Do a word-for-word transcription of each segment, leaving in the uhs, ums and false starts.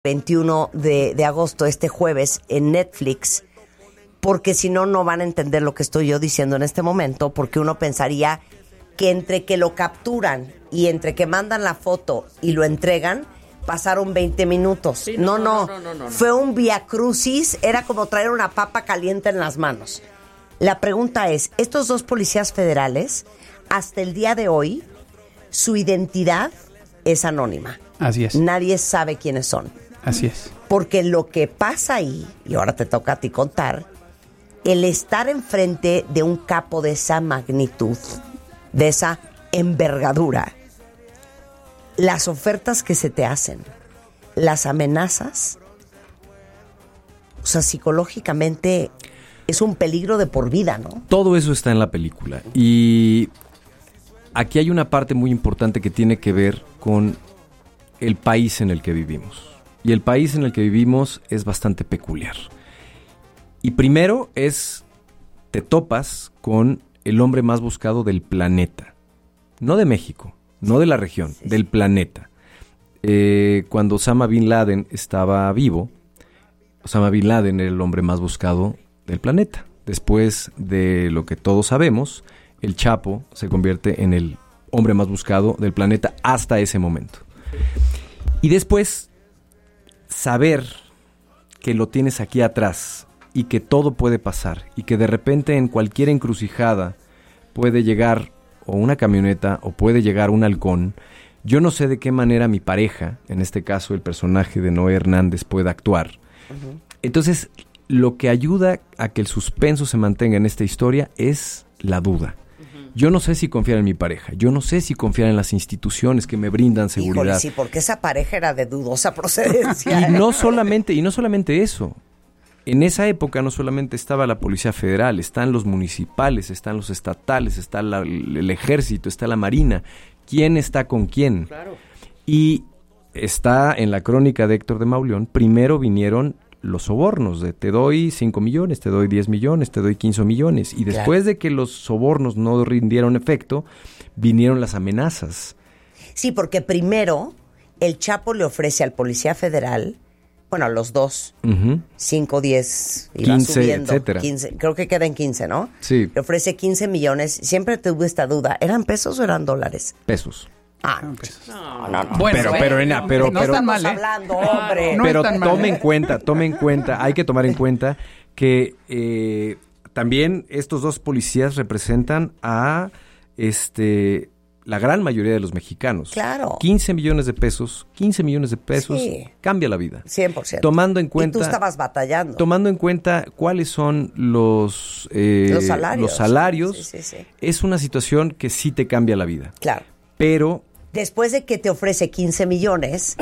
veintiuno de, de agosto, este jueves, en Netflix, porque si no, no van a entender lo que estoy yo diciendo en este momento, porque uno pensaría que entre que lo capturan y entre que mandan la foto y lo entregan, pasaron veinte minutos. Sí, no, no, no, no, no, no, no. Fue un viacrucis, era como traer una papa caliente en las manos. La pregunta es, estos dos policías federales, hasta el día de hoy, su identidad es anónima. Así es. Nadie sabe quiénes son. Así es. Porque lo que pasa ahí, y ahora te toca a ti contar, el estar enfrente de un capo de esa magnitud, de esa envergadura, las ofertas que se te hacen, las amenazas, o sea, psicológicamente es un peligro de por vida, ¿no? Todo eso está en la película. Y aquí hay una parte muy importante que tiene que ver con el país en el que vivimos. Y el país en el que vivimos es bastante peculiar. Y primero es, te topas con el hombre más buscado del planeta. No de México, no de la región, sí, del planeta. Eh, cuando Osama Bin Laden estaba vivo, Osama Bin Laden era el hombre más buscado del planeta. Después de lo que todos sabemos, el Chapo se convierte en el hombre más buscado del planeta hasta ese momento. Y después, saber que lo tienes aquí atrás y que todo puede pasar y que de repente en cualquier encrucijada puede llegar o una camioneta o puede llegar un halcón. Yo no sé de qué manera mi pareja, en este caso el personaje de Noé Hernández, puede actuar. Uh-huh. Entonces, lo que ayuda a que el suspenso se mantenga en esta historia es la duda. Uh-huh. Yo no sé si confiar en mi pareja, yo no sé si confiar en las instituciones que me brindan seguridad. Híjole, sí, porque esa pareja era de dudosa procedencia. y no solamente, y no solamente eso. En esa época no solamente estaba la Policía Federal, están los municipales, están los estatales, está la, el ejército, está la marina. ¿Quién está con quién? Claro. Y está en la crónica de Héctor de Mauleón, primero vinieron los sobornos de te doy cinco millones, te doy diez millones, te doy quince millones. Y después claro. de que los sobornos no rindieron efecto, vinieron las amenazas. Sí, porque primero el Chapo le ofrece al Policía Federal, bueno, a los dos, uh-huh. cinco, diez, iba quince, subiendo, etcétera. quince, creo que queda en quince, ¿no? Sí. Le ofrece quince millones, siempre tuve esta duda, ¿eran pesos o eran dólares? Pesos. Ah, no, pesos. No, no, no. Bueno, pero, pero, pero, pero, no pero están mal, ¿eh? hablando, hombre. No pero tome mal, en ¿eh? cuenta, tome en cuenta, hay que tomar en cuenta que eh, también estos dos policías representan a este la gran mayoría de los mexicanos. Claro. quince millones de pesos, quince millones de pesos, sí. Cambia la vida. cien por ciento. Tomando en cuenta... Y tú estabas batallando. Tomando en cuenta cuáles son los... Eh, los salarios. Los salarios, sí, sí, sí. Es una situación que sí te cambia la vida. Claro. Pero... Después de que te ofrece quince millones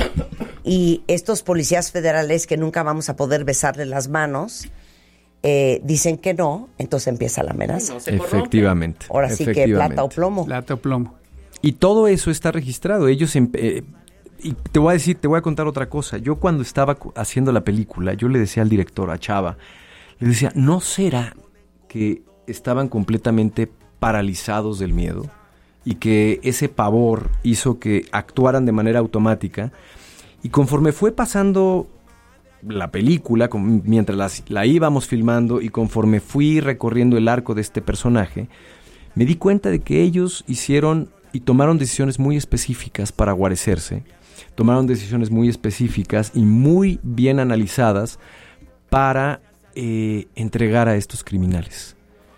y estos policías federales que nunca vamos a poder besarle las manos... Eh, dicen que no, entonces empieza la amenaza. No efectivamente. Ahora sí que plata o plomo. Plata o plomo. Y todo eso está registrado. Ellos eh, y te voy a decir, te voy a contar otra cosa. Yo cuando estaba haciendo la película, yo le decía al director, a Chava, le decía, ¿no será que estaban completamente paralizados del miedo? Y que ese pavor hizo que actuaran de manera automática. Y conforme fue pasando la película, con, mientras la, la íbamos filmando y conforme fui recorriendo el arco de este personaje, me di cuenta de que ellos hicieron y tomaron decisiones muy específicas para guarecerse, tomaron decisiones muy específicas y muy bien analizadas para eh, entregar a estos criminales.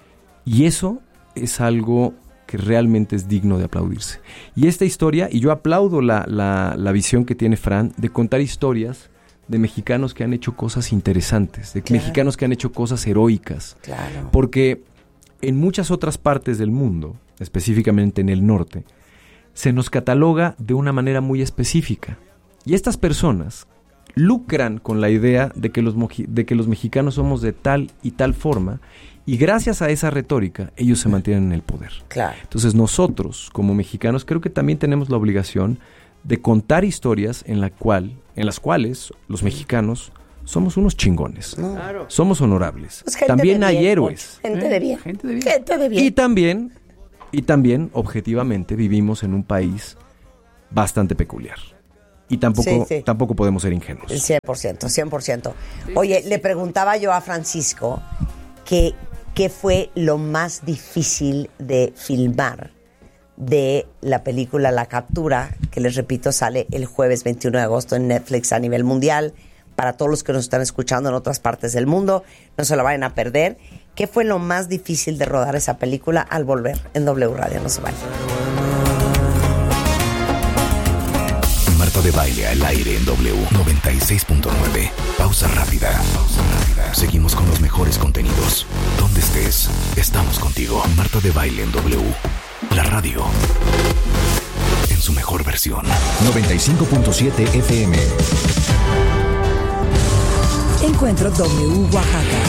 Y eso es algo que realmente es digno de aplaudirse. Y esta historia, y yo aplaudo la, la, la visión que tiene Fran de contar historias de mexicanos que han hecho cosas interesantes, de claro. mexicanos que han hecho cosas heroicas. Claro. Porque en muchas otras partes del mundo, específicamente en el norte, se nos cataloga de una manera muy específica. Y estas personas lucran con la idea de que los, moji- de que los mexicanos somos de tal y tal forma, y gracias a esa retórica, ellos se mantienen en el poder. Claro. Entonces nosotros, como mexicanos, creo que también tenemos la obligación de contar historias en, la cual, en las cuales los mexicanos somos unos chingones. No. Claro. Somos honorables. Pues también hay bien, héroes. Gente de bien. Gente de bien. Gente de bien. Y también, y también, objetivamente, vivimos en un país bastante peculiar. y tampoco, Sí, sí. tampoco podemos ser ingenuos. El cien por ciento, cien por ciento. Oye, le preguntaba yo a Francisco que qué fue lo más difícil de filmar de la película La Captura, que les repito sale el jueves veintiuno de agosto en Netflix a nivel mundial. Para todos los que nos están escuchando en otras partes del mundo, no se lo vayan a perder. ¿Qué fue lo más difícil de rodar esa película? Al volver en W Radio, no se vayan. Marta de Baile al aire en W noventa y seis punto nueve. Pausa rápida. Pausa rápida. Seguimos con los mejores contenidos. Donde estés, estamos contigo. Marta de Baile en W. La radio en su mejor versión. noventa y cinco punto siete F M. Encuentro W Oaxaca.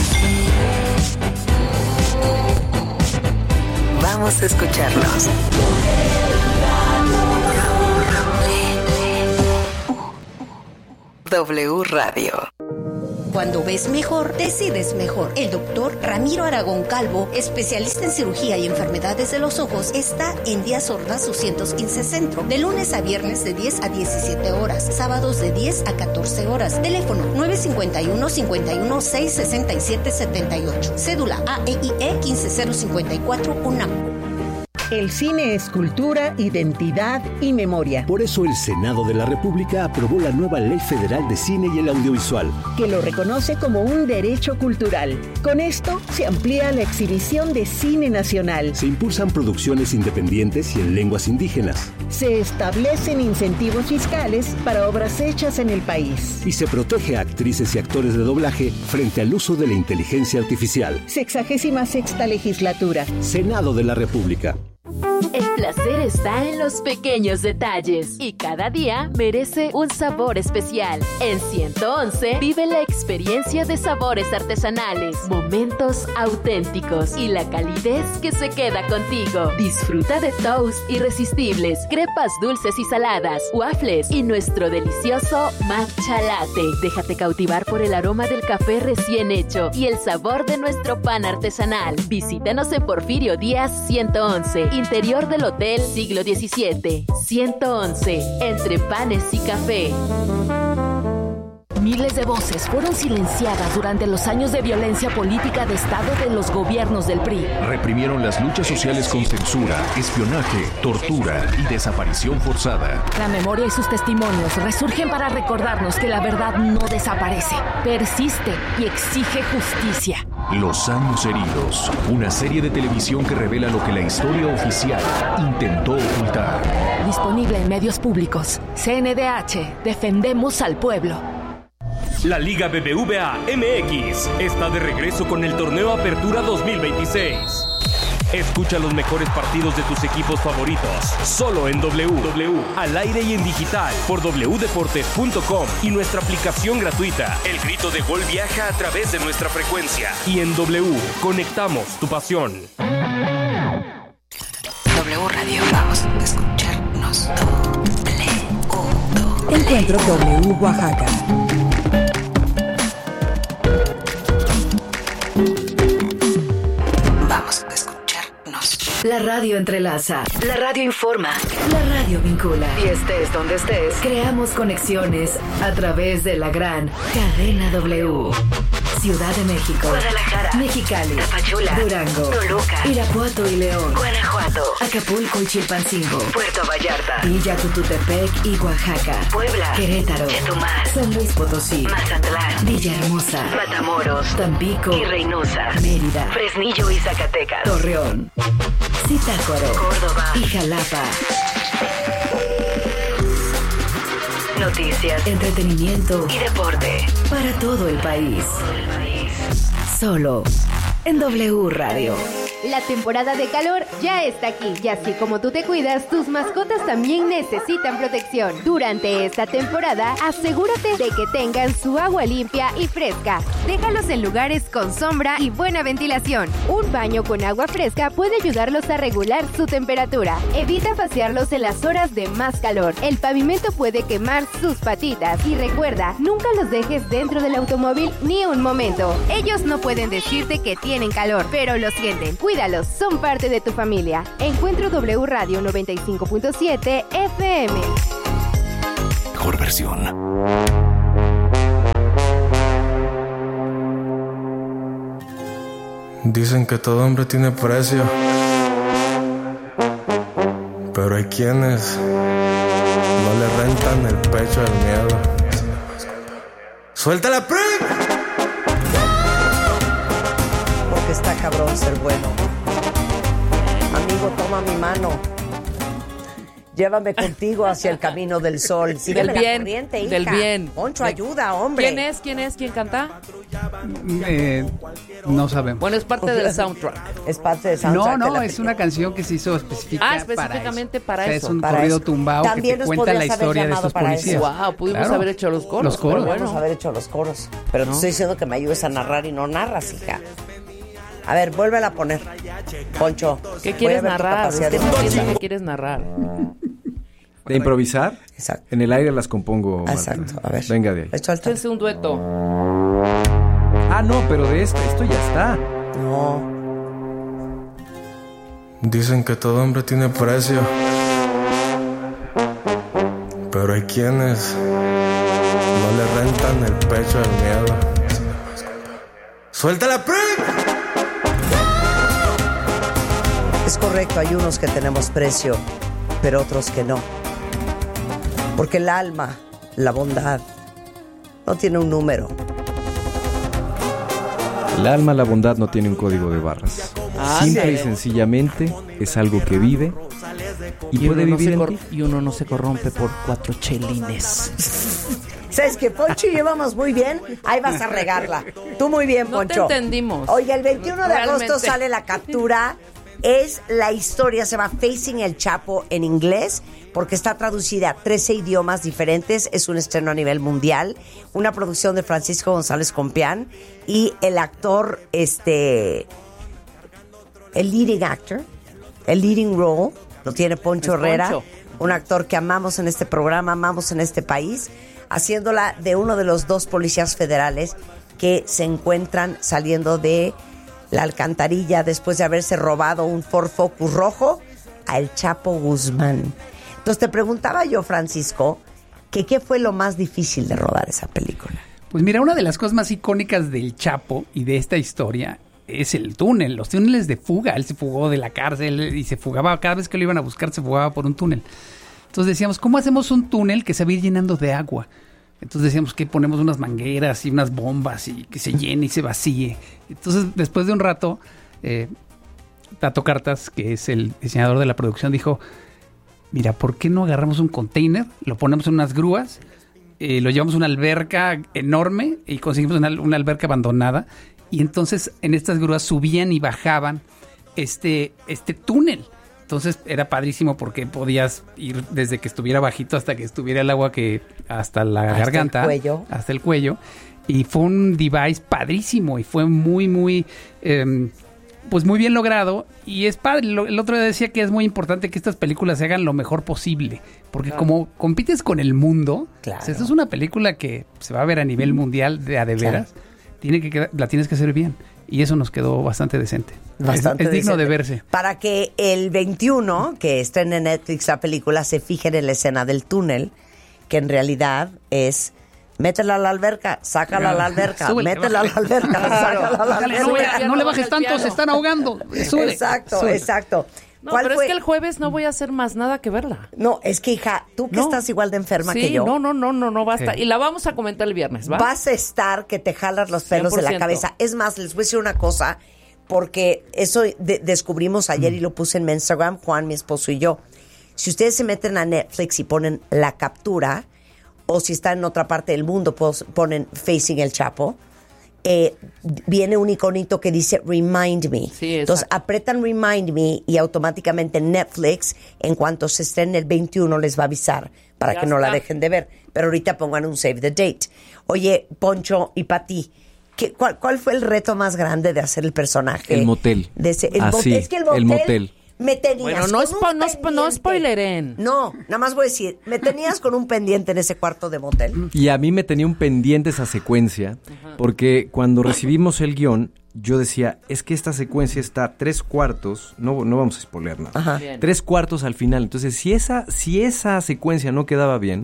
Vamos a escucharlos. W Radio. Cuando ves mejor, decides mejor. El doctor Ramiro Aragón Calvo, especialista en cirugía y enfermedades de los ojos, está en Díaz Ordaz doscientos quince Centro, de lunes a viernes de diez a diecisiete horas, sábados de diez a catorce horas. Teléfono nueve cinco uno, cinco uno seis, seis siete siete ocho. Cédula A E I E quince cero cincuenta y cuatro UNAM. El cine es cultura, identidad y memoria. Por eso el Senado de la República aprobó la nueva Ley Federal de Cine y el Audiovisual, que lo reconoce como un derecho cultural. Con esto se amplía la exhibición de cine nacional. Se impulsan producciones independientes y en lenguas indígenas. Se establecen incentivos fiscales para obras hechas en el país. Y se protege a actrices y actores de doblaje frente al uso de la inteligencia artificial. Sexagésima sexta legislatura. Senado de la República. El placer está en los pequeños detalles y cada día merece un sabor especial. En ciento once vive la experiencia de sabores artesanales, momentos auténticos y la calidez que se queda contigo. Disfruta de toast irresistibles, crepas dulces y saladas, waffles y nuestro delicioso matcha latte. Déjate cautivar por el aroma del café recién hecho y el sabor de nuestro pan artesanal. Visítanos en Porfirio Díaz ciento once, interior del Hotel Siglo diecisiete. ciento once, entre panes y café. Miles de voces fueron silenciadas durante los años de violencia política de Estado de los gobiernos del P R I. Reprimieron las luchas sociales con censura, espionaje, tortura y desaparición forzada. La memoria y sus testimonios resurgen para recordarnos que la verdad no desaparece, persiste y exige justicia. Los años heridos, una serie de televisión que revela lo que la historia oficial intentó ocultar. Disponible en medios públicos. C N D H, defendemos al pueblo. La Liga B B V A M X está de regreso con el torneo Apertura dos mil veintiséis. Escucha los mejores partidos de tus equipos favoritos, solo en W, W, al aire y en digital, por doble u deportes punto com y nuestra aplicación gratuita. El grito de gol viaja a través de nuestra frecuencia. Y en W, conectamos tu pasión. W Radio, vamos a escucharnos. W. Encuentro W Oaxaca. Vamos a escucharnos. La radio entrelaza, la radio informa, la radio vincula. Y estés donde estés, creamos conexiones a través de la gran cadena W. Ciudad de México, Guadalajara, Mexicali, Tapachula, Durango, Toluca, Irapuato y León, Guanajuato, Acapulco y Chilpancingo, Puerto Vallarta, Villa Tututepec y Oaxaca, Puebla, Querétaro, Chetumal, San Luis Potosí, Mazatlán, Villahermosa, Matamoros, Tampico y Reynosa, Mérida, Fresnillo y Zacatecas, Torreón, Zitácuaro, Córdoba y Jalapa. Noticias, entretenimiento y deporte para todo el país. Solo en W Radio. La temporada de calor ya está aquí y así como tú te cuidas, tus mascotas también necesitan protección. Durante esta temporada, asegúrate de que tengan su agua limpia y fresca. Déjalos en lugares con sombra y buena ventilación. Un baño con agua fresca puede ayudarlos a regular su temperatura. Evita pasearlos en las horas de más calor. El pavimento puede quemar sus patitas. Y recuerda, nunca los dejes dentro del automóvil ni un momento. Ellos no pueden decirte que tienen calor, pero lo sienten. Cuídalos, son parte de tu familia. Encuentro W Radio noventa y cinco punto siete F M. mejor versión. Dicen que todo hombre tiene precio, pero hay quienes no le rentan el pecho al miedo. ¡Suelta la prick! Porque está cabrón ser bueno. Amigo, toma mi mano. Llévame contigo hacia el camino del sol. Sígueme Del bien, la corriente, hija. del bien. Poncho, ayuda, hombre. ¿Quién es? ¿Quién es? ¿Quién canta? Eh, no sabemos. Bueno, es parte del soundtrack. Es parte del soundtrack. No, no, de es una canción que se hizo específica Ah, específicamente para para eso. eso. O sea, es un Para corrido eso. tumbado que También te nos cuenta la podrías haber historia de llamado estos para policías. eso. Wow, pudimos Claro. haber hecho los coros. Los coros. pero Podríamos bueno. haber hecho los coros. Pero ¿No? te estoy diciendo que me ayudes a narrar y no narras, hija. A ver, vuélvela a poner. Poncho. ¿Qué voy quieres a ver tu narrar? capacidad ¿Qué de improvisación. ¿Qué quieres narrar? ¿De improvisar? Exacto. En el aire las compongo. Marta. Exacto, a ver. Venga de ahí. Échense un dueto. Ah, no, pero de esto, esto ya está. No. Dicen que todo hombre tiene precio, pero hay quienes no le rentan el pecho al miedo. ¡Suelta la prick! Es correcto, hay unos que tenemos precio, pero otros que no. Porque el alma, la bondad, no tiene un número. El alma, la bondad no tiene un código de barras. Ah, Simple sí. y sencillamente es algo que vive y, Y puede uno, no vivir se en cor- ti. y uno no se corrompe por cuatro chelines. ¿Sabes qué, Poncho? Llevamos muy bien. Ahí vas a regarla. Tú muy bien, No te Poncho. entendimos. Oye, el veintiuno de agosto Realmente. sale la captura. Es la historia, se llama Facing el Chapo en inglés, porque está traducida a trece idiomas diferentes. Es un estreno a nivel mundial. Una producción de Francisco González Compián. Y el actor, este... el leading actor, el leading role, lo tiene Poncho Es Herrera. Poncho. Un actor que amamos en este programa, amamos en este país, haciéndola de uno de los dos policías federales que se encuentran saliendo de la alcantarilla después de haberse robado un Ford Focus rojo a El Chapo Guzmán. Entonces te preguntaba yo, Francisco, que qué fue lo más difícil de rodar esa película. Pues mira, una de las cosas más icónicas del Chapo y de esta historia es el túnel, los túneles de fuga. Él se fugó de la cárcel y se fugaba, cada vez que lo iban a buscar se fugaba por un túnel. Entonces decíamos, ¿cómo hacemos un túnel que se va a ir llenando de agua? Entonces decíamos que ponemos unas mangueras y unas bombas y que se llene y se vacíe. Entonces después de un rato, eh, Tato Cartas, que es el diseñador de la producción, dijo, mira, ¿por qué no agarramos un container, lo ponemos en unas grúas, eh, lo llevamos a una alberca enorme y conseguimos una, una alberca abandonada? Y entonces en estas grúas subían y bajaban este, este túnel. Entonces era padrísimo porque podías ir desde que estuviera bajito hasta que estuviera el agua que hasta la Hasta garganta. el cuello. Hasta el cuello. Y fue un device padrísimo y fue muy, muy, eh, pues muy bien logrado. Y es padre. Lo- el otro día decía que es muy importante que estas películas se hagan lo mejor posible. Porque Claro. como compites con el mundo, Claro. o sea, esto es una película que se va a ver a nivel mundial de a de veras. Claro. Tiene que quedar- la tienes que hacer bien. Y eso nos quedó bastante decente. Bastante es, es digno decente. de verse. Para que el veintiuno, que estrene en Netflix la película, se fijen en la escena del túnel, que en realidad es métela a la alberca, sácala a la alberca, Súbele, métela a la bájale. alberca, sácala a la Dale, alberca. no, le- no le bajes al tanto, piano. se están ahogando. Sube. Exacto, Sube. exacto. No, ¿Cuál pero fue? es que el jueves no voy a hacer más nada que verla. No, es que hija, tú que No. estás igual de enferma Sí, que yo, no, no, no, no, no basta. Sí. Y la vamos a comentar el viernes, ¿va? vas a estar que te jalas los pelos de la cien por ciento. cabeza. Es más, les voy a decir una cosa, porque eso de- descubrimos ayer y lo puse en mi Instagram, Juan, mi esposo y yo. Si ustedes se meten a Netflix y ponen La Captura, o si están en otra parte del mundo, pues, ponen Facing el Chapo, eh, viene un iconito que dice Remind Me. Sí, Entonces exacto. apretan Remind Me y automáticamente Netflix, en cuanto se estrene el veintiuno, les va a avisar para Ya que no la está. dejen de ver. Pero ahorita pongan un save the date. Oye, Poncho y Pati, ¿qué, cuál, ¿cuál fue el reto más grande de hacer el personaje? El motel. De ese, el Así, mo- es que el motel, el motel. me tenías Bueno, no, con spo- un no, spo- no pendiente. spoileren. No, nada más voy a decir, me tenías con un pendiente en ese cuarto de motel. Y a mí me tenía un pendiente esa secuencia, porque cuando recibimos el guión, yo decía, es que esta secuencia está tres cuartos, no, no vamos a spoiler nada, Ajá. Bien. tres cuartos al final. Entonces, si esa, si esa secuencia no quedaba bien,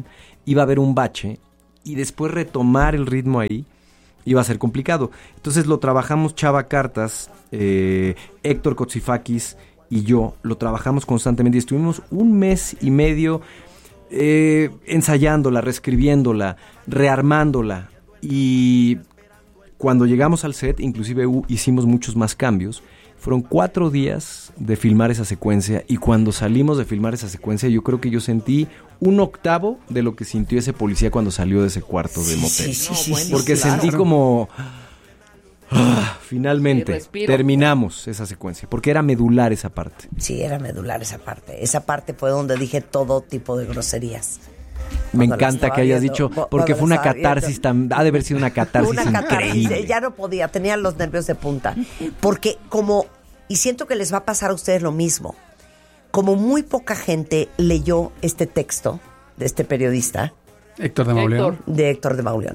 iba a haber un bache y después retomar el ritmo ahí iba a ser complicado. Entonces lo trabajamos Chava Cartas, eh, Héctor Kotsifakis y yo, lo trabajamos constantemente y estuvimos un mes y medio eh, ensayándola, reescribiéndola, rearmándola, y cuando llegamos al set, inclusive uh, hicimos muchos más cambios. Fueron cuatro días de filmar esa secuencia, y cuando salimos de filmar esa secuencia, yo creo que yo sentí un octavo de lo que sintió ese policía cuando salió de ese cuarto del motel. Sí, sí, sí, sí, porque claro. Sentí como... Ah, finalmente sí, terminamos esa secuencia, porque era medular esa parte. Sí, era medular esa parte. Esa parte fue donde dije todo tipo de groserías. Me encanta que hayas viendo, dicho, porque fue una catarsis, tan, ha de haber sido una catarsis una increíble. Catarsis, ya no podía, tenía los nervios de punta. Porque como, y siento que les va a pasar a ustedes lo mismo, como muy poca gente leyó este texto de este periodista. Héctor de Mauleón. De Héctor de Mauleón.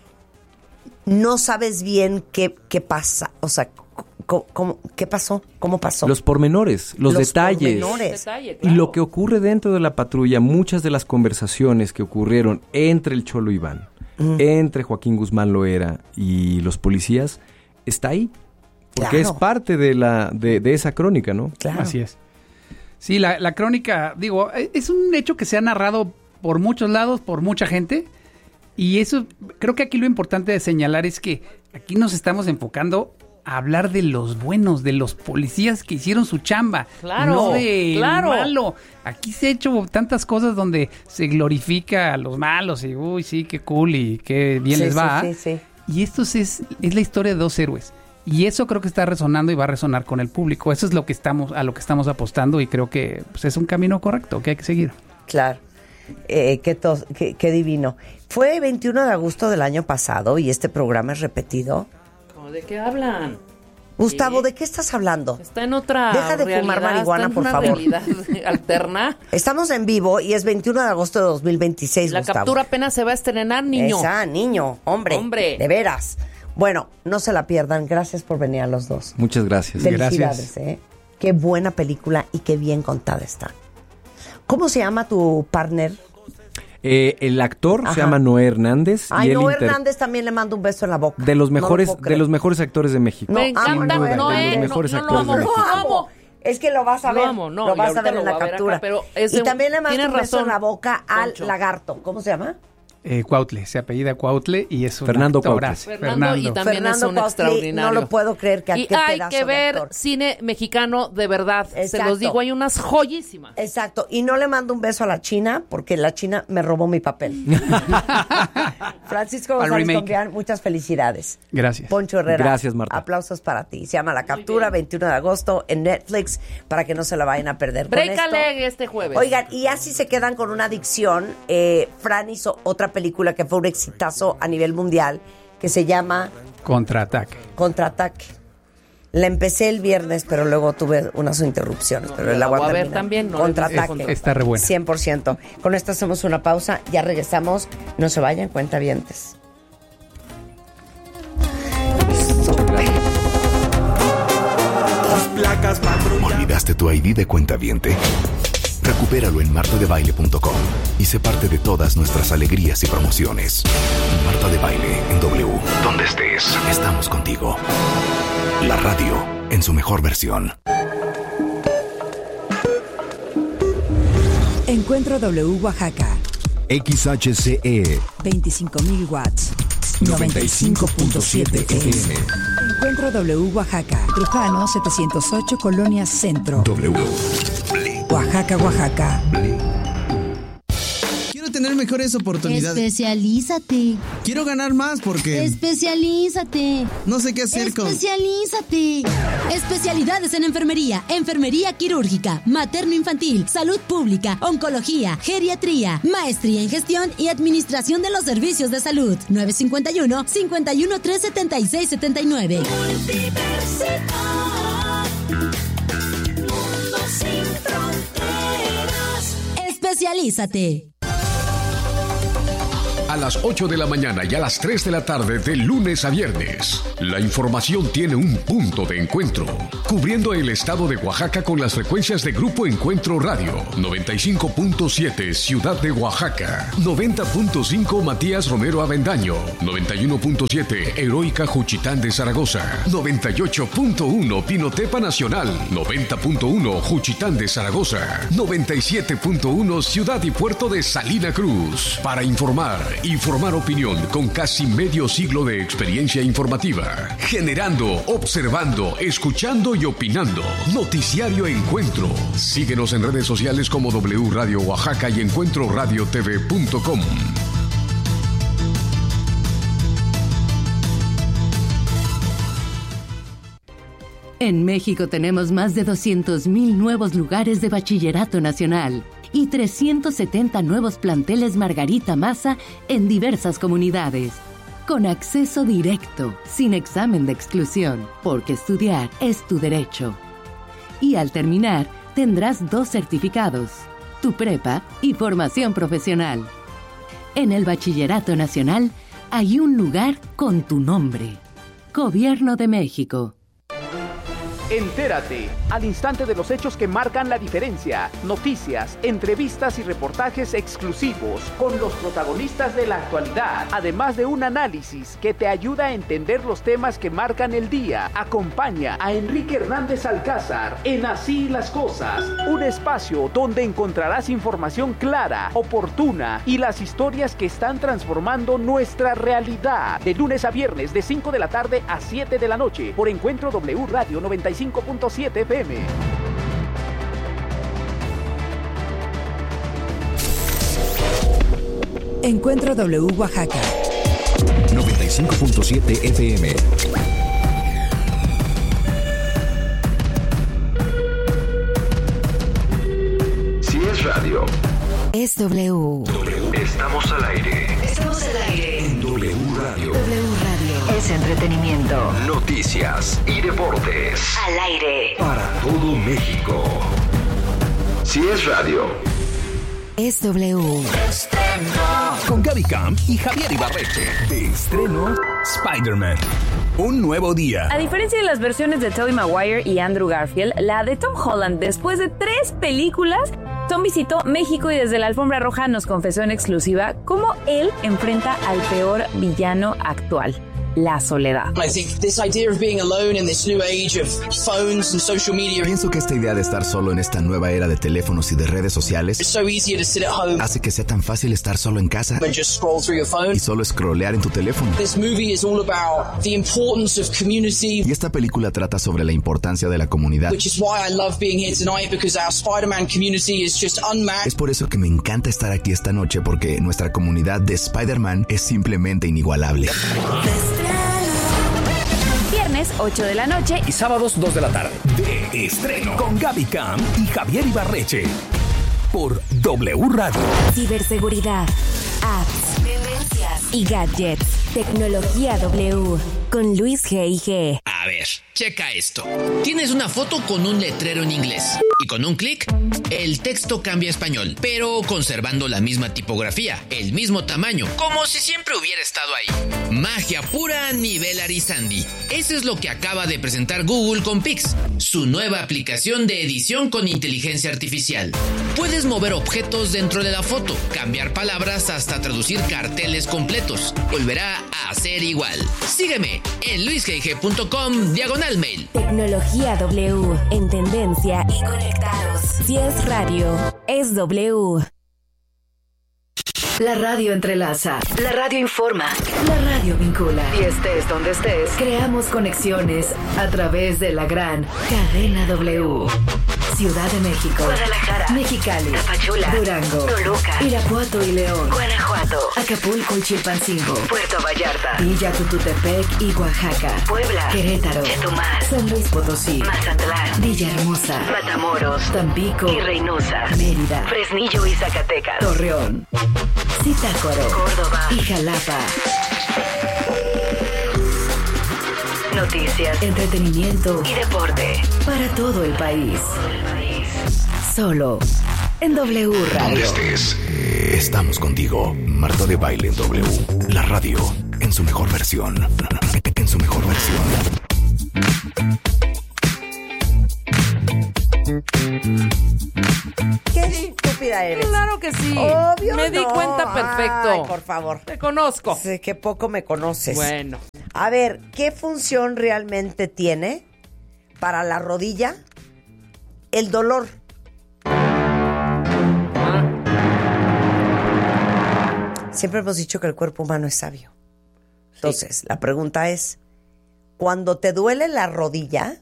No sabes bien qué, qué pasa, o sea, ¿cómo, cómo, ¿qué pasó? ¿Cómo pasó? Los pormenores, los, los detalles. Pormenores. Detalle, claro. Y lo que ocurre dentro de la patrulla, muchas de las conversaciones que ocurrieron entre el Cholo Iván, mm. entre Joaquín Guzmán Loera y los policías, está ahí. Porque claro. es parte de, la, de, de esa crónica, ¿no? Claro. Así es. Sí, la, la crónica, digo, es un hecho que se ha narrado por muchos lados, por mucha gente. Y eso, creo que aquí lo importante de señalar es que aquí nos estamos enfocando a hablar de los buenos, de los policías que hicieron su chamba, claro, no de claro. malo. Aquí se ha hecho tantas cosas donde se glorifica a los malos y uy, sí, qué cool y qué bien sí, les va. Sí, sí, sí. Y esto es, es la historia de dos héroes. Y eso creo que está resonando y va a resonar con el público. Eso es lo que estamos, a lo que estamos apostando, y creo que pues, es un camino correcto que hay que seguir. Claro. Eh, qué, tos, qué, qué divino. Fue veintiuno de agosto del año pasado y este programa es repetido. ¿De qué hablan? Gustavo, ¿Sí? ¿de qué estás hablando? Está en otra Deja de realidad, fumar marihuana, está en por una favor. realidad alterna. Estamos en vivo y es veintiuno de agosto de dos mil veintiséis, La Gustavo. captura apenas se va a estrenar, niño. Esa, niño, hombre. Hombre. De veras. Bueno, no se la pierdan. Gracias por venir a los dos. Muchas gracias. Felicidades, gracias. ¿eh? Qué buena película y qué bien contada está. ¿Cómo se llama tu partner? Eh, el actor Ajá. se llama Noé Hernández. Ay, y Noé inter... Hernández también le mando un beso en la boca. De los mejores, no de los mejores actores de México. Me No, encanta amo, Noé. de los mejores no, actores no, de lo México. amo, lo amo. Es que lo vas a ver. Lo amo, no, lo y vas a ahorita ver lo en la voy a ver captura. acá, pero es de- y también le mando tienes un beso razón, en la boca al Poncho. lagarto. ¿Cómo se llama? Eh, Cuautle, se apellida Cuautle y es un Fernando actorazo. Cuautle. Fernando, y también Fernando es un Cuautle, extraordinario. No lo puedo creer que Y qué hay pedazo que de ver actor. cine mexicano de verdad. Se Exacto. los digo, hay unas joyísimas. Exacto. Y no le mando un beso a la China porque la China me robó mi papel. Francisco Al González remake. Combián, muchas felicidades. Gracias. Poncho Herrera. Gracias, Marta. Aplausos para ti. Se llama La Captura, veintiuno de agosto en Netflix, para que no se la vayan a perder. Con Break esto- a leg este jueves. Oigan, y así se quedan con una adicción. Eh, Fran hizo otra película que fue un exitazo a nivel mundial, que se llama Contraataque. Contraataque. La empecé el viernes, pero luego tuve unas interrupciones. Pero yo la la voy a voy a ver terminar. también, no le Contraataque. gusta Está re buena. cien por ciento. Con esto hacemos una pausa. Ya regresamos. No se vayan, cuentavientes. ¿Olvidaste tu I D de cuentaviente? Recupéralo en marta de baile punto com y sé parte de todas nuestras alegrías y promociones. Marta de Baile en W. Donde estés, estamos contigo. La radio en su mejor versión. Encuentro W Oaxaca. X H C E veinticinco mil watts. noventa y cinco punto siete F M. Encuentro W Oaxaca. Trujano setecientos ocho, Colonia Centro. W. Oaxaca, Oaxaca. Quiero tener mejores oportunidades. Especialízate. Quiero ganar más porque Especialízate. no sé qué hacer con... Especialízate. Especialidades en enfermería, enfermería quirúrgica, materno-infantil, salud pública, oncología, geriatría, maestría en gestión y administración de los servicios de salud. nueve cinco uno, cinco uno tres, siete seis siete nueve. Especialízate. a las ocho de la mañana y a las tres de la tarde de lunes a viernes. La información tiene un punto de encuentro, cubriendo el estado de Oaxaca con las frecuencias de Grupo Encuentro Radio, noventa y cinco punto siete Ciudad de Oaxaca, noventa punto cinco Matías Romero Avendaño, noventa y uno punto siete Heroica Juchitán de Zaragoza, noventa y ocho punto uno Pinotepa Nacional, noventa punto uno Juchitán de Zaragoza, noventa y siete punto uno Ciudad y Puerto de Salina Cruz. Para informar y formar opinión con casi medio siglo de experiencia informativa, generando, observando, escuchando y opinando. Noticiario Encuentro. Síguenos en redes sociales como W Radio Oaxaca y encuentro radio t v punto com. En México tenemos más de doscientos mil nuevos lugares de bachillerato nacional y trescientos setenta nuevos planteles Margarita Maza en diversas comunidades, con acceso directo, sin examen de exclusión, porque estudiar es tu derecho. Y al terminar, tendrás dos certificados, tu prepa y formación profesional. En el Bachillerato Nacional hay un lugar con tu nombre. Gobierno de México. Entérate al instante de los hechos que marcan la diferencia. Noticias, entrevistas y reportajes exclusivos con los protagonistas de la actualidad, además de un análisis que te ayuda a entender los temas que marcan el día. Acompaña a Enrique Hernández Alcázar en Así las Cosas, un espacio donde encontrarás información clara, oportuna y las historias que están transformando nuestra realidad. De lunes a viernes de cinco de la tarde a siete de la noche por Encuentro W Radio noventa y cinco punto siete F M. Encuentro W Oaxaca noventa y cinco punto siete F M. Si es radio, es W. Estamos al aire. Estamos al aire. En W Radio. W Radio. Es entretenimiento. Noticias y deportes. Al aire. Para todo México. Si es radio, es W. Con Gaby Camp y Javier Ibarreche. De estreno, Spider-Man. Un nuevo día. A diferencia de las versiones de Tobey Maguire y Andrew Garfield, la de Tom Holland, después de tres películas, Tom visitó México y desde la alfombra roja nos confesó en exclusiva cómo él enfrenta al peor villano actual: la soledad. Pienso que esta idea de estar solo en esta nueva era de teléfonos y de redes sociales hace que sea tan fácil estar solo en casa y solo scrollear en tu teléfono. Y esta película trata sobre la importancia de la comunidad. Es por eso que me encanta estar aquí esta noche, porque nuestra comunidad de Spider-Man es simplemente inigualable. Viernes ocho de la noche y sábados dos de la tarde. De estreno con Gaby Camp y Javier Ibarreche. Por W Radio. Ciberseguridad, apps, tendencias y gadgets. Tecnología W. Con Luis G I G. A ver, checa esto. Tienes una foto con un letrero en inglés y con un clic, el texto cambia a español, pero conservando la misma tipografía, el mismo tamaño, como si siempre hubiera estado ahí. Magia pura a nivel Arizandi. Eso es lo que acaba de presentar Google con Pix, su nueva aplicación de edición con inteligencia artificial. Puedes mover objetos dentro de la foto, cambiar palabras hasta traducir carteles completos. Volverá a ser igual. Sígueme en luisgig.com diagonal mail. Tecnología W, en tendencia y conectados. Si es radio, es W. La radio entrelaza, la radio informa, la radio vincula. Y estés donde estés, creamos conexiones a través de la gran cadena W. Ciudad de México, Guadalajara, Mexicali, Tapachula, Durango, Toluca, Irapuato y León, Guanajuato, Acapulco y Chilpancingo, Puerto Vallarta, Villa Tututepec y Oaxaca, Puebla, Querétaro, Chetumal, San Luis Potosí, Mazatlán, Villahermosa, Matamoros, Tampico y Reynosa, Mérida, Fresnillo y Zacatecas, Torreón, Zitácuaro, Córdoba y Jalapa. Noticias, entretenimiento y deporte para todo el país. Solo en W Radio. Donde estés, estamos contigo. Marta de Baile en W. La radio en su mejor versión. En su mejor versión. Qué estúpida eres. Claro que sí. Obvio Me di no. cuenta perfecto. Ay, por favor. Te conozco. Sé que poco me conoces. Bueno. A ver, ¿qué función realmente tiene para la rodilla el dolor? Siempre hemos dicho que el cuerpo humano es sabio. Entonces, sí. La pregunta es, cuando te duele la rodilla,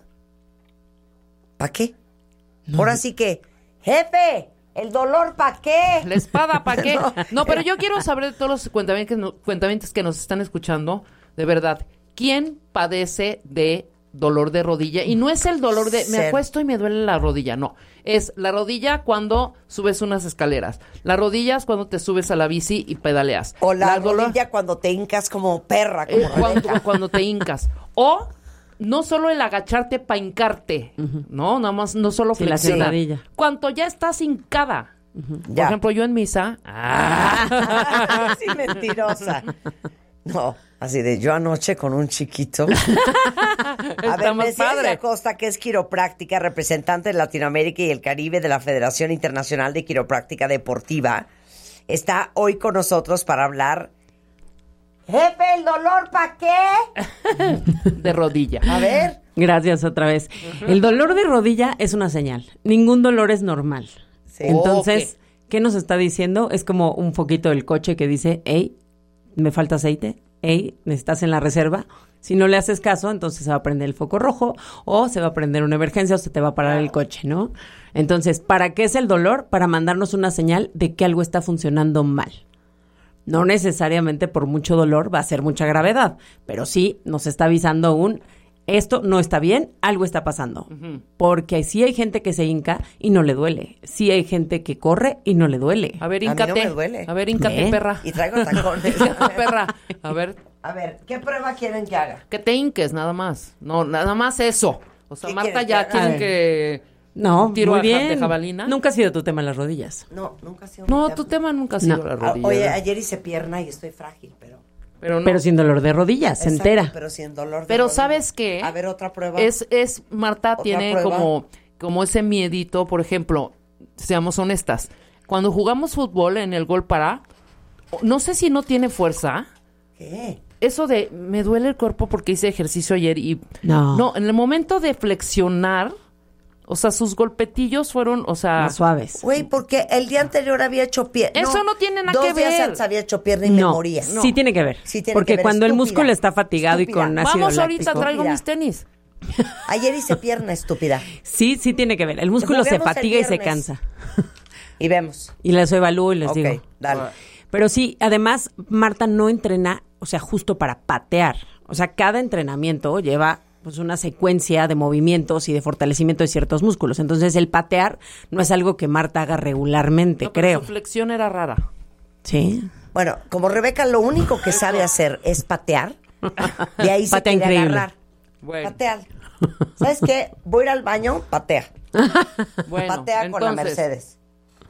¿para qué? No. Ahora sí que, jefe, ¿el dolor para qué? La espada para qué? No. no, pero yo quiero saber de todos los cuentavientes, cuentavientes que nos están escuchando, de verdad, ¿quién padece de dolor de rodilla? Y no es el dolor de, me acuesto y me duele la rodilla, no. Es la rodilla cuando subes unas escaleras. La rodilla es cuando te subes a la bici y pedaleas. O la, la rodilla dolor... cuando te hincas como perra. Como eh, cuando, cuando te hincas. O no solo el agacharte para hincarte, uh-huh. ¿no? Nada más, no solo sí, flexionar. Cuando ya estás hincada. Uh-huh. Por ya. ejemplo, yo en misa... ¡Ah! Sí, mentirosa. No, así de yo anoche con un chiquito. A ver, Mercedes Acosta, que es quiropráctica, representante de Latinoamérica y el Caribe de la Federación Internacional de Quiropráctica Deportiva, está hoy con nosotros para hablar. Jefe, ¿el dolor para qué? De rodilla. A ver. Gracias otra vez. Uh-huh. El dolor de rodilla es una señal. Ningún dolor es normal. Sí. Entonces, okay. ¿Qué nos está diciendo? Es como un foquito del coche que dice, hey, me falta aceite, hey, estás en la reserva. Si no le haces caso, entonces se va a prender el foco rojo o se va a prender una emergencia o se te va a parar el coche, ¿no? Entonces, ¿para qué es el dolor? Para mandarnos una señal de que algo está funcionando mal. No necesariamente por mucho dolor va a ser mucha gravedad, pero sí nos está avisando un, esto no está bien, algo está pasando. Uh-huh. Porque sí hay gente que se hinca y no le duele. Sí hay gente que corre y no le duele. A ver, híncate. A mí no me duele. A ver, híncate, ¿eh? Perra. Y traigo tacones. Perra. A ver. A ver, ¿qué prueba quieren que haga? Que te hinques, nada más. No, nada más eso. O sea, Marta ya quieren que... No, tiro muy a, bien. de jabalina. Nunca ha sido tu tema las rodillas. No, nunca ha sido No, tema. tu tema nunca ha sido no. la rodilla. Oye, ayer hice pierna y estoy frágil, pero... Pero, no. pero sin dolor de rodillas, se entera. Pero sin dolor de Pero rodillas. ¿sabes qué? A ver, otra prueba. Es, es Marta ¿Otra tiene prueba? como, como ese miedito, por ejemplo, seamos honestas. Cuando jugamos fútbol en el gol para, no sé si no tiene fuerza. ¿Qué? Eso de, me duele el cuerpo porque hice ejercicio ayer y... No. No, en el momento de flexionar... O sea, sus golpetillos fueron, o sea... Más suaves. Güey, porque el día anterior había hecho pierna. Eso no, no tiene nada que ver. Dos días antes había hecho pierna y no, me moría. No, sí tiene que ver. Sí tiene porque que ver. cuando Estúpida. El músculo está fatigado Estúpida. Y con ácido Vamos, láctico. ahorita traigo mis tenis. Ayer hice pierna, estúpida. Sí, sí tiene que ver. El músculo se fatiga y se cansa. Y vemos. Y les evalúo y les okay, digo. Dale. Pero sí, además, Marta no entrena, o sea, justo para patear. O sea, cada entrenamiento lleva... pues una secuencia de movimientos y de fortalecimiento de ciertos músculos. Entonces, el patear no es algo que Marta haga regularmente, no, pero creo. Su flexión era rara. Sí. Bueno, como Rebeca lo único que sabe hacer es patear, de ahí se patea quiere increíble. agarrar. Bueno. Patea. ¿Sabes qué? Voy a ir al baño, patea. Bueno, patea entonces, con la Mercedes.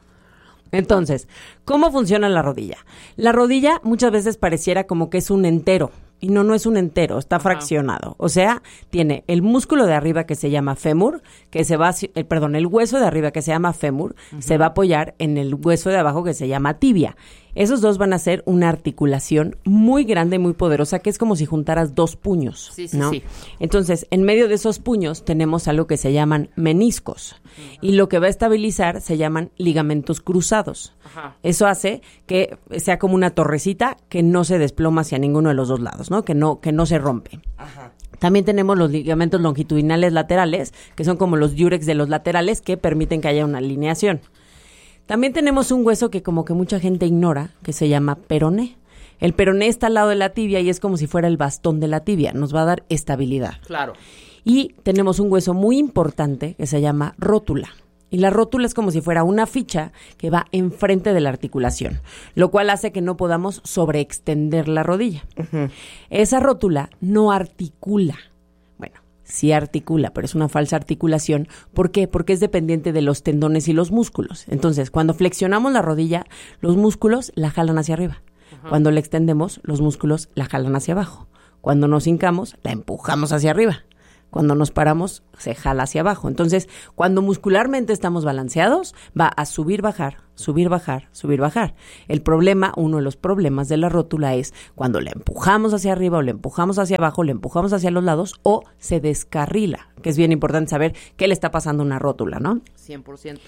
Entonces, ¿cómo funciona la rodilla? La rodilla muchas veces pareciera como que es un entero. Y no, no es un entero, está Ajá. fraccionado. O sea, tiene el músculo de arriba que se llama fémur, que se va, eh, perdón, el hueso de arriba que se llama fémur, uh-huh. se va a apoyar en el hueso de abajo que se llama tibia. Esos dos van a ser una articulación muy grande, muy poderosa, que es como si juntaras dos puños, sí, sí, ¿no? Sí. Entonces, en medio de esos puños tenemos algo que se llaman meniscos. Uh-huh. Y lo que va a estabilizar se llaman ligamentos cruzados. Ajá. Eso hace que sea como una torrecita que no se desploma hacia ninguno de los dos lados, ¿no? Que no, que no se rompe. Ajá. También tenemos los ligamentos longitudinales laterales, que son como los diurex de los laterales, que permiten que haya una alineación. También tenemos un hueso que como que mucha gente ignora, que se llama peroné. El peroné está al lado de la tibia y es como si fuera el bastón de la tibia. Nos va a dar estabilidad. Claro. Y tenemos un hueso muy importante que se llama rótula. Y la rótula es como si fuera una ficha que va enfrente de la articulación, lo cual hace que no podamos sobreextender la rodilla. Uh-huh. Esa rótula no articula. Bueno, sí articula, pero es una falsa articulación. ¿Por qué? Porque es dependiente de los tendones y los músculos. Entonces, cuando flexionamos la rodilla, los músculos la jalan hacia arriba. Ajá. Cuando la extendemos, los músculos la jalan hacia abajo. Cuando nos hincamos, la empujamos hacia arriba. Cuando nos paramos, se jala hacia abajo. Entonces, cuando muscularmente estamos balanceados, va a subir, bajar, subir, bajar, subir, bajar. El problema, uno de los problemas de la rótula es cuando la empujamos hacia arriba o la empujamos hacia abajo, la empujamos hacia los lados o se descarrila, que es bien importante saber qué le está pasando a una rótula, ¿no? cien por ciento.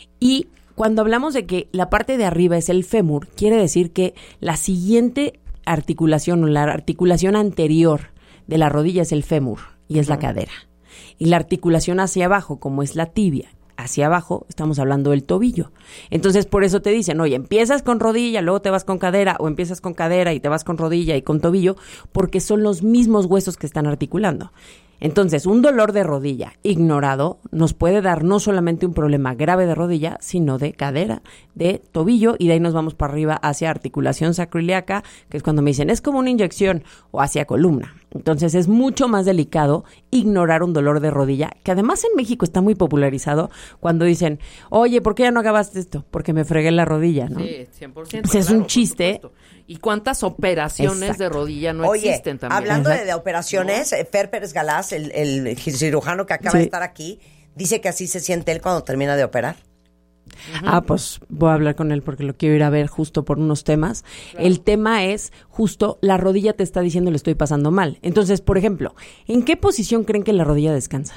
Y cuando hablamos de que la parte de arriba es el fémur, quiere decir que la siguiente articulación o la articulación anterior de la rodilla es el fémur. Y es uh-huh. la cadera. Y la articulación hacia abajo, como es la tibia, hacia abajo, estamos hablando del tobillo. Entonces, por eso te dicen, oye, empiezas con rodilla, luego te vas con cadera, o empiezas con cadera y te vas con rodilla y con tobillo, porque son los mismos huesos que están articulando. Entonces, un dolor de rodilla ignorado nos puede dar no solamente un problema grave de rodilla, sino de cadera, de tobillo, y de ahí nos vamos para arriba hacia articulación sacroiliaca, que es cuando me dicen, es como una inyección, o hacia columna. Entonces, es mucho más delicado ignorar un dolor de rodilla, que además en México está muy popularizado cuando dicen, oye, ¿por qué ya no acabaste esto? Porque me fregué la rodilla, ¿no? Sí, cien por ciento. Pues es claro, un chiste. ¿Y cuántas operaciones Exacto. de rodilla no Oye, existen también? Hablando de, de operaciones, ¿no? Fer Pérez Galás, el, el cirujano que acaba sí. de estar aquí, dice que así se siente él cuando termina de operar. Uh-huh. Ah, pues voy a hablar con él porque lo quiero ir a ver justo por unos temas. Claro. El tema es justo la rodilla te está diciendo le estoy pasando mal. Entonces, por ejemplo, ¿en qué posición creen que la rodilla descansa?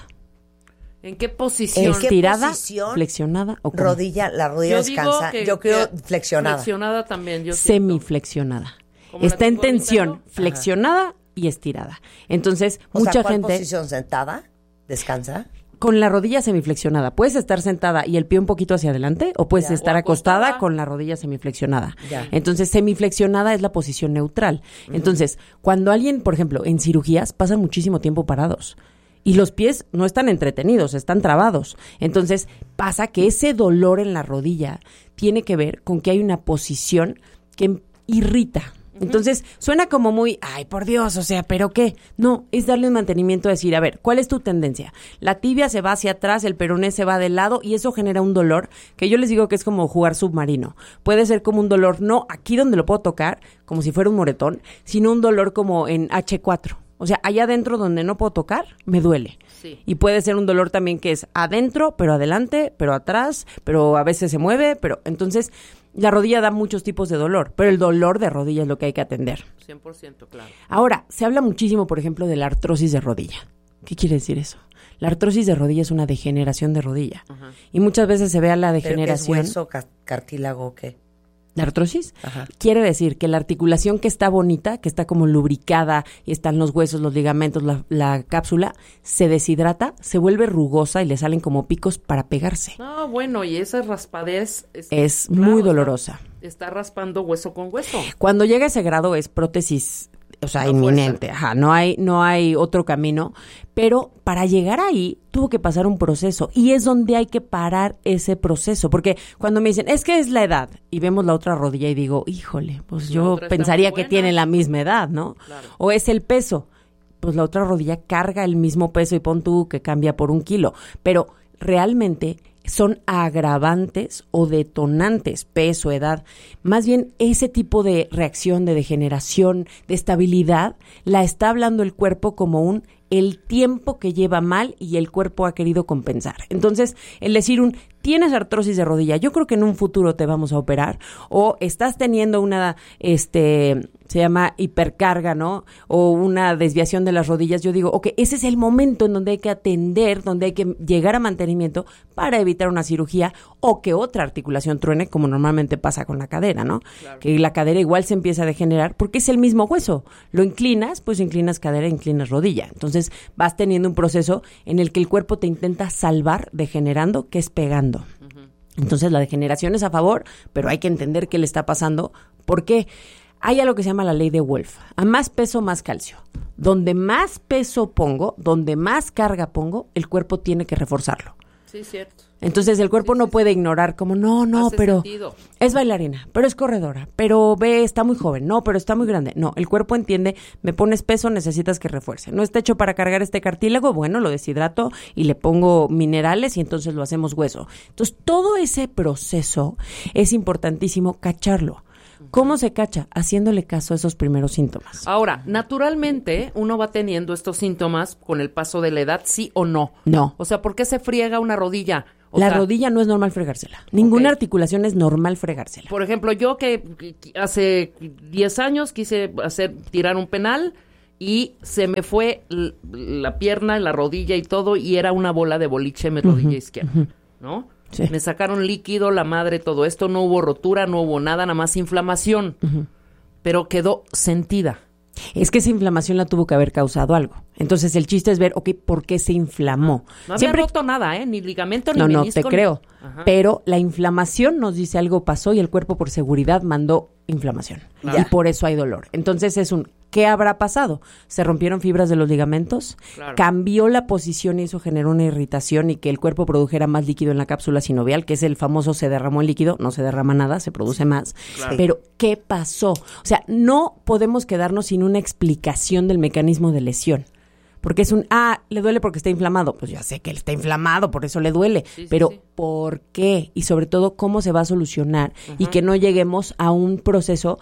¿En qué posición? ¿Estirada, posición, flexionada o cómo? Rodilla, la rodilla yo descansa. Que, yo creo que flexionada. Flexionada también, yo semiflexionada. Está en tensión, flexionada Ajá. y estirada. Entonces, o mucha sea, ¿cuál gente posición sentada? ¿Descansa? Con la rodilla semiflexionada. Puedes estar sentada y el pie un poquito hacia adelante o puedes ya. estar o acostada, acostada con la rodilla semiflexionada. Ya. Entonces, semiflexionada es la posición neutral. Uh-huh. Entonces, cuando alguien, por ejemplo, en cirugías pasan muchísimo tiempo parados y los pies no están entretenidos, están trabados. Entonces, pasa que ese dolor en la rodilla tiene que ver con que hay una posición que irrita. Entonces, suena como muy, ay, por Dios, o sea, ¿pero qué? No, es darle un mantenimiento, decir, a ver, ¿cuál es tu tendencia? La tibia se va hacia atrás, el peroné se va de lado y eso genera un dolor que yo les digo que es como jugar submarino. Puede ser como un dolor, no aquí donde lo puedo tocar, como si fuera un moretón, sino un dolor como en hache cuatro. O sea, allá adentro donde no puedo tocar, me duele. Sí. Y puede ser un dolor también que es adentro, pero adelante, pero atrás, pero a veces se mueve, pero entonces la rodilla da muchos tipos de dolor, pero el dolor de rodilla es lo que hay que atender. cien por ciento, claro. Ahora, se habla muchísimo, por ejemplo, de la artrosis de rodilla. ¿Qué quiere decir eso? La artrosis de rodilla es una degeneración de rodilla. Uh-huh. Y muchas veces se ve a la degeneración. ¿Pero qué es hueso, ca- cartílago o qué? ¿La artrosis? Ajá. Quiere decir que la articulación que está bonita, que está como lubricada y están los huesos, los ligamentos, la, la cápsula, se deshidrata, se vuelve rugosa y le salen como picos para pegarse. Ah, bueno, y esa raspadez es, es claro, muy dolorosa. Está, está raspando hueso con hueso. Cuando llega a ese grado es prótesis, o sea, no inminente, ajá, no hay, no hay otro camino, pero para llegar ahí tuvo que pasar un proceso y es donde hay que parar ese proceso, porque cuando me dicen, es que es la edad, y vemos la otra rodilla y digo, híjole, pues yo pensaría que tiene la misma edad, ¿no? Claro. O es el peso, pues la otra rodilla carga el mismo peso y pon tú que cambia por un kilo, pero realmente son agravantes o detonantes, peso, edad. Más bien ese tipo de reacción, de degeneración, de estabilidad, la está hablando el cuerpo como un el tiempo que lleva mal y el cuerpo ha querido compensar. Entonces, el decir un tienes artrosis de rodilla, yo creo que en un futuro te vamos a operar, o estás teniendo una, este, se llama hipercarga, ¿no? O una desviación de las rodillas, yo digo, ok, ese es el momento en donde hay que atender, donde hay que llegar a mantenimiento para evitar una cirugía o que otra articulación truene, como normalmente pasa con la cadera, ¿no? Claro. Que la cadera igual se empieza a degenerar porque es el mismo hueso. Lo inclinas, pues inclinas cadera, inclinas rodilla. Entonces, vas teniendo un proceso en el que el cuerpo te intenta salvar degenerando, que es pegando. Uh-huh. Entonces, la degeneración es a favor, pero hay que entender qué le está pasando. ¿Por qué? Hay algo que se llama la ley de Wolf. A más peso, más calcio. Donde más peso pongo, donde más carga pongo, el cuerpo tiene que reforzarlo. Sí, cierto. Entonces el cuerpo sí, no sí, puede sí. ignorar como, no, no, Hace pero sentido. Es bailarina, pero es corredora, pero ve, está muy joven, no, pero está muy grande. No, el cuerpo entiende, me pones peso, necesitas que refuerce. No está hecho para cargar este cartílago, bueno, lo deshidrato y le pongo minerales y entonces lo hacemos hueso. Entonces todo ese proceso es importantísimo cacharlo. ¿Cómo se cacha? Haciéndole caso a esos primeros síntomas. Ahora, naturalmente, uno va teniendo estos síntomas con el paso de la edad, ¿sí o no? No. O sea, ¿por qué se friega una rodilla? O la sea, rodilla no es normal fregársela. Ninguna articulación es normal fregársela. Por ejemplo, yo que hace diez años quise hacer tirar un penal y se me fue l- la pierna, la rodilla y todo, y era una bola de boliche en mi rodilla Uh-huh, izquierda, uh-huh. ¿no? Sí. Me sacaron líquido, la madre, todo esto, no hubo rotura, no hubo nada, nada más inflamación, Uh-huh. pero quedó sentida. Es que esa inflamación la tuvo que haber causado algo. Entonces el chiste es ver, ok, ¿por qué se inflamó? No había Siempre... roto nada, ¿eh? Ni ligamento, ni No, no, menisco. te creo. Ajá. Pero la inflamación nos dice algo pasó y el cuerpo por seguridad mandó inflamación. Claro. Y por eso hay dolor. Entonces es un, ¿qué habrá pasado? ¿Se rompieron fibras de los ligamentos? Claro. ¿Cambió la posición y eso generó una irritación y que el cuerpo produjera más líquido en la cápsula sinovial, que es el famoso se derramó el líquido? No se derrama nada, se produce más. Claro. Pero ¿qué pasó? O sea, no podemos quedarnos sin una explicación del mecanismo de lesión. Porque es un, ah, le duele porque está inflamado. Pues ya sé que él está inflamado, por eso le duele. Sí, sí, Pero sí. ¿por qué? Y sobre todo, ¿cómo se va a solucionar? Y Ajá. que no lleguemos a un proceso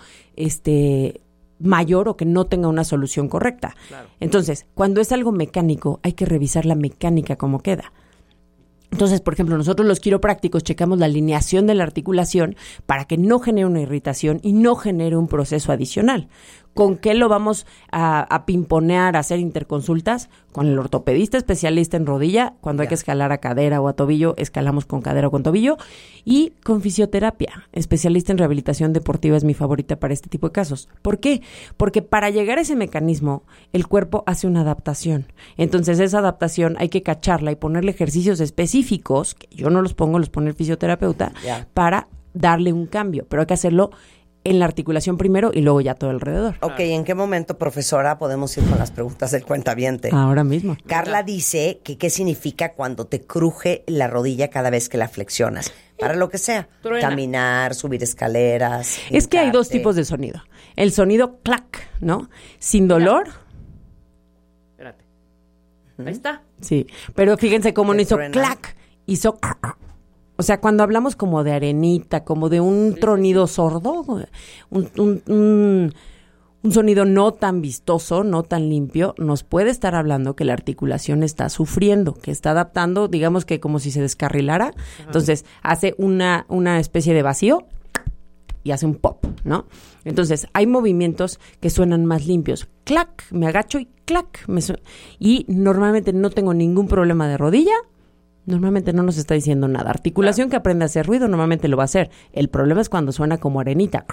este mayor o que no tenga una solución correcta. Claro. Entonces, cuando es algo mecánico, hay que revisar la mecánica cómo queda. Entonces, por ejemplo, nosotros los quiroprácticos checamos la alineación de la articulación para que no genere una irritación y no genere un proceso adicional. ¿Con qué lo vamos a, a pimponear, a hacer interconsultas? Con el ortopedista especialista en rodilla. Cuando hay que escalar a cadera o a tobillo, escalamos con cadera o con tobillo. Y con fisioterapia. Especialista en rehabilitación deportiva es mi favorita para este tipo de casos. ¿Por qué? Porque para llegar a ese mecanismo, el cuerpo hace una adaptación. Entonces, esa adaptación hay que cacharla y ponerle ejercicios específicos, que yo no los pongo, los pone el fisioterapeuta, Ya. para darle un cambio. Pero hay que hacerlo en la articulación primero y luego ya todo alrededor. Ok, ¿en qué momento, profesora, podemos ir con las preguntas del cuentaviente? Ahora mismo. Carla dice que qué significa cuando te cruje la rodilla cada vez que la flexionas. Para lo que sea. Truena. Caminar, subir escaleras. Es que hay dos hincarte. tipos de sonido. El sonido clac, ¿no? Sin dolor. Espérate. Ahí está. Sí, pero fíjense cómo no ¿Te hizo truena? clac, hizo... O sea, cuando hablamos como de arenita, como de un tronido sordo, un, un, un, un sonido no tan vistoso, no tan limpio, nos puede estar hablando que la articulación está sufriendo, que está adaptando, digamos que como si se descarrilara. Entonces, hace una, una especie de vacío y hace un pop, ¿no? Entonces, hay movimientos que suenan más limpios. Clac, me agacho y clac. Me su- y normalmente no tengo ningún problema de rodilla. Normalmente no nos está diciendo nada. Articulación que aprende a hacer ruido, normalmente lo va a hacer. El problema es cuando suena como arenita.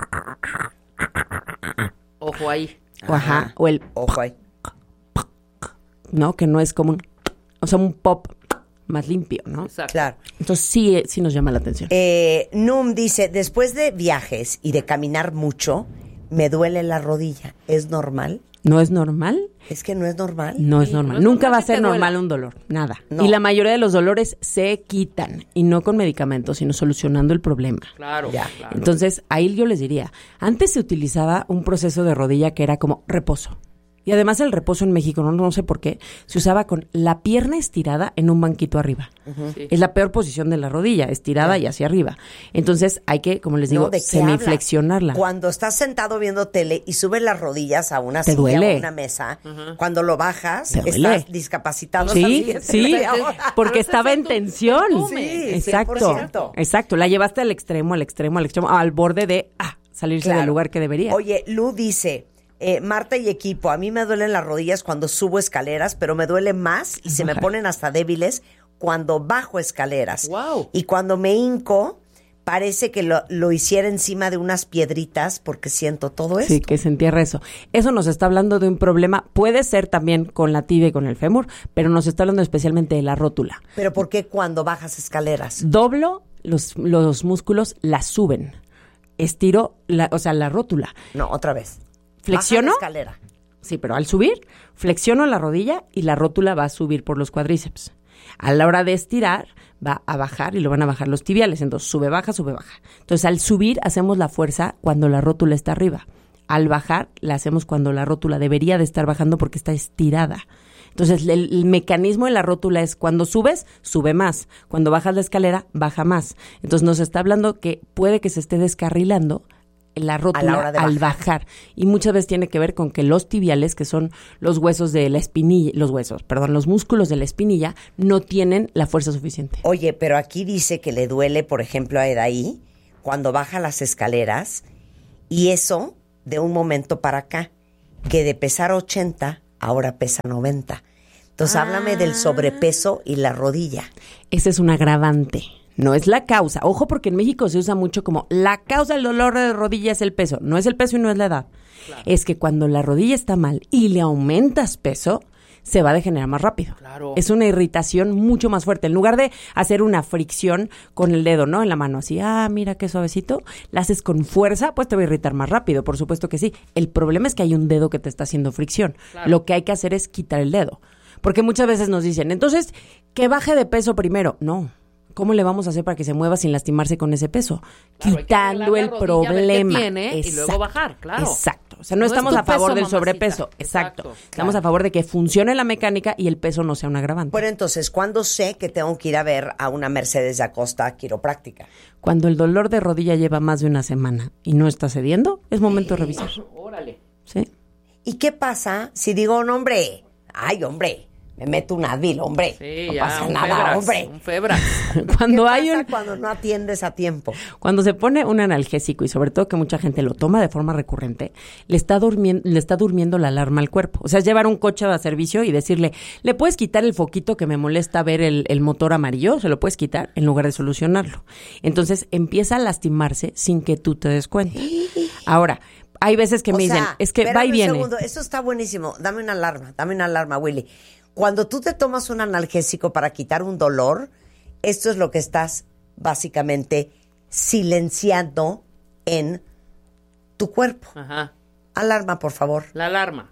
Ojo ahí. O, ajá, o el... Ojo ahí. ¿no? Que no es como un... O sea, un pop más limpio, ¿no? Exacto. Claro. Entonces sí, eh, sí nos llama la atención. Eh, Num dice, después de viajes y de caminar mucho, me duele la rodilla. ¿Es normal? ¿No es normal? Es que no es normal. No es Sí, normal. no es Nunca normal va a que ser te duela. normal un dolor. Nada. No. Y la mayoría de los dolores se quitan. Y no con medicamentos, sino solucionando el problema. Claro. Ya. claro. Entonces, ahí yo les diría, antes se utilizaba un proceso de rodilla que era como reposo. Y además el reposo en México, no, no sé por qué, se usaba con la pierna estirada en un banquito arriba. Sí. Es la peor posición de la rodilla, estirada y hacia arriba. Entonces hay que, como les digo, No, ¿de qué semiflexionarla. habla? Cuando estás sentado viendo tele y subes las rodillas a una Te silla duele. o a una mesa, cuando lo bajas, Te duele. estás discapacitado. Sí, hasta el sí, siguiente día. porque Pero ese estaba es en tu- tensión. tu Sí, Exacto, cien por ciento. exacto. La llevaste al extremo, al extremo, al extremo, al borde de ah, salirse Claro. del lugar que debería. Oye, Lu dice, eh, Marta y equipo, a mí me duelen las rodillas cuando subo escaleras, pero me duele más y se me Bajar. ponen hasta débiles cuando bajo escaleras. Wow. Y cuando me hinco, parece que lo, lo hiciera encima de unas piedritas porque siento todo esto. Sí, que se entierra eso. Eso nos está hablando de un problema, puede ser también con la tibia y con el fémur, pero nos está hablando especialmente de la rótula. Pero ¿por qué cuando bajas escaleras? Doblo, los, los músculos la suben. Estiro, la, o sea, la rótula. No, otra vez. Flexiono. Baja la escalera. Sí, pero al subir, flexiono la rodilla y la rótula va a subir por los cuádriceps. A la hora de estirar, va a bajar y lo van a bajar los tibiales. Entonces, sube, baja, sube, baja. Entonces, al subir, hacemos la fuerza cuando la rótula está arriba. Al bajar, la hacemos cuando la rótula debería de estar bajando porque está estirada. Entonces, el, el mecanismo de la rótula es cuando subes, sube más. Cuando bajas la escalera, baja más. Entonces, nos está hablando que puede que se esté descarrilando la rótula A la hora de al bajar. bajar. Y muchas veces tiene que ver con que los tibiales, que son los huesos de la espinilla, los huesos, perdón, los músculos de la espinilla, no tienen la fuerza suficiente. Oye, pero aquí dice que le duele, por ejemplo, a Edaí cuando baja las escaleras, y eso de un momento para acá, que de pesar ochenta, ahora pesa noventa. Entonces, Ah. háblame del sobrepeso y la rodilla. Ese es un agravante, no es la causa. Ojo, porque en México se usa mucho como la causa del dolor de rodilla es el peso. No es el peso y no es la edad. Claro. Es que cuando la rodilla está mal y le aumentas peso, se va a degenerar más rápido. Claro. Es una irritación mucho más fuerte. En lugar de hacer una fricción con el dedo, ¿no? En la mano, así, ah, mira qué suavecito, la haces con fuerza, pues te va a irritar más rápido, por supuesto que sí. El problema es que hay un dedo que te está haciendo fricción. Claro. Lo que hay que hacer es quitar el dedo. Porque muchas veces nos dicen, entonces, que baje de peso primero. No. ¿Cómo le vamos a hacer para que se mueva sin lastimarse con ese peso? Claro, quitando el problema. Que tiene, y luego bajar, claro. Exacto. O sea, no, No estamos es tu a favor peso, del mamacita. sobrepeso. Exacto. Exacto, Estamos claro. a favor de que funcione la mecánica y el peso no sea un agravante. Bueno, entonces, ¿cuándo sé que tengo que ir a ver a una Mercedes de Acosta quiropráctica? Cuando el dolor de rodilla lleva más de una semana y no está cediendo, es momento de revisar. Órale. ¿Sí? ¿Y qué pasa si digo, no, hombre, ay, hombre, me meto un Advil, hombre, Sí, no ya, pasa un nada, febras, hombre? un febras. Cuando ¿Qué hay pasa un cuando no atiendes a tiempo? Cuando se pone un analgésico y sobre todo que mucha gente lo toma de forma recurrente, le está durmiendo, le está durmiendo la alarma al cuerpo. O sea, es llevar un coche a servicio y decirle, ¿le puedes quitar el foquito que me molesta ver el, el motor amarillo? Se lo puedes quitar en lugar de solucionarlo. Entonces empieza a lastimarse sin que tú te des cuenta. Ahora, hay veces que O me dicen, sea, es que va espérame y un viene. segundo, eso está buenísimo. Dame una alarma, dame una alarma, Willy. Cuando tú te tomas un analgésico para quitar un dolor, esto es lo que estás básicamente silenciando en tu cuerpo. Ajá. Alarma, por favor. La alarma.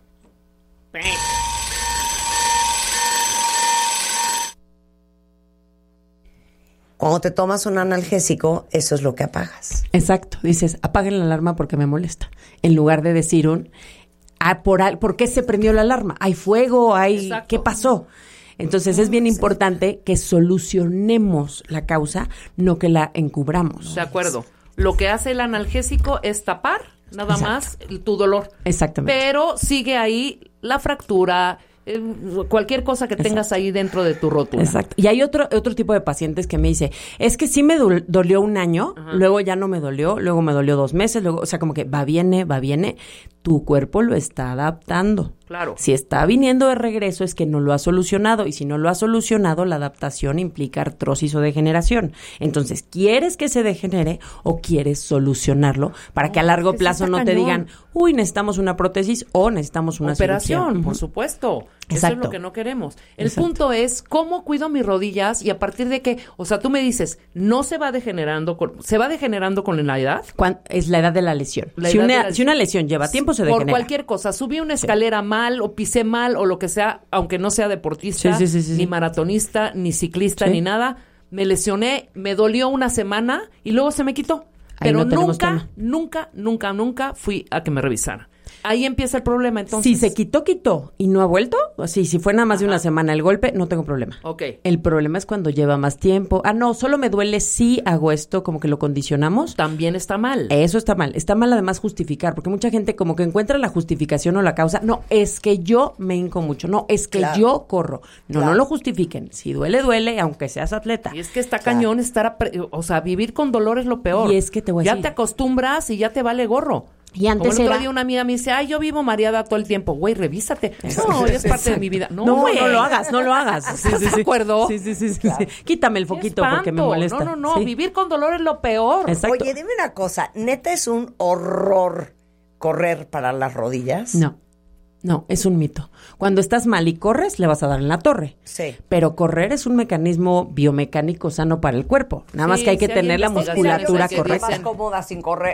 Cuando te tomas un analgésico, eso es lo que apagas. Exacto. Dices, apaguen la alarma porque me molesta. En lugar de decir un, ah, por, al- ¿por qué se prendió la alarma? ¿Hay fuego? ¿Hay Exacto. qué pasó? Entonces es bien importante que solucionemos la causa, no que la encubramos. De acuerdo. Lo que hace el analgésico es tapar nada Exacto. más el- tu dolor. Exactamente. Pero sigue ahí la fractura, eh, cualquier cosa que tengas ahí dentro de tu rótula. Exacto. Y hay otro otro tipo de pacientes que me dice, es que sí me dol- dolió un año, Ajá. luego ya no me dolió, luego me dolió dos meses, luego, o sea, como que va, viene, va, viene. Tu cuerpo lo está adaptando. Claro. Si está viniendo de regreso es que no lo ha solucionado, y si no lo ha solucionado, la adaptación implica artrosis o degeneración. Entonces, ¿quieres que se degenere o quieres solucionarlo para que a largo es que sí plazo está no te cañón. digan, uy, necesitamos una prótesis o necesitamos una Operación, cirugía? por Ujú. supuesto. Eso es Exacto. lo que no queremos. El Exacto. punto es cómo cuido mis rodillas y a partir de que, o sea, tú me dices, no se va degenerando, con, se va degenerando con la edad. ¿Cuán- Es la edad de la lesión. La si, edad una, de la- si una lesión lleva tiempo, se Por degenera. cualquier cosa, subí una escalera mal o pisé mal o lo que sea, aunque no sea deportista, Sí, sí, sí, sí, ni sí. maratonista, ni ciclista, Sí. ni nada, me lesioné, me dolió una semana y luego se me quitó. Ahí Pero no tenemos nunca, tema. nunca, nunca, nunca fui a que me revisaran. Ahí empieza el problema entonces. Si se quitó, quitó y no ha vuelto, o si, si fue nada más de una semana el golpe, no tengo problema. Ok. El problema es cuando lleva más tiempo. Ah, no, solo me duele si hago esto, como que lo condicionamos. También está mal. Eso está mal. Está mal además justificar, porque mucha gente como que encuentra la justificación o la causa. No, es que yo me hinco mucho. No, es que Claro. yo corro. No, Claro. no lo justifiquen. Si duele, duele, aunque seas atleta. Y es que está cañón estar, apre- o sea, vivir con dolor es lo peor. Y es que te voy a ya decir. te acostumbras y ya te vale gorro. Y antes Como el otro era- día una amiga me dice, ay, yo vivo mareada todo el tiempo. Güey, revísate. No, ya es parte de mi vida. No, No, güey. no lo hagas, no lo hagas. Sí, sí, ¿Estás sí. de acuerdo? Sí, sí, sí, sí, sí. Quítame el Qué foquito porque me espanto. molesta. No, no, no. Sí. Vivir con dolor es lo peor. Exacto. Oye, dime una cosa, ¿neta es un horror correr para las rodillas? No, no, es un mito. Cuando estás mal y corres, le vas a dar en la torre. Sí. Pero correr es un mecanismo biomecánico sano para el cuerpo. Nada más Sí, que hay que sí hay tener la investigaciones musculatura que correcta. dicen- Más cómoda sin correr.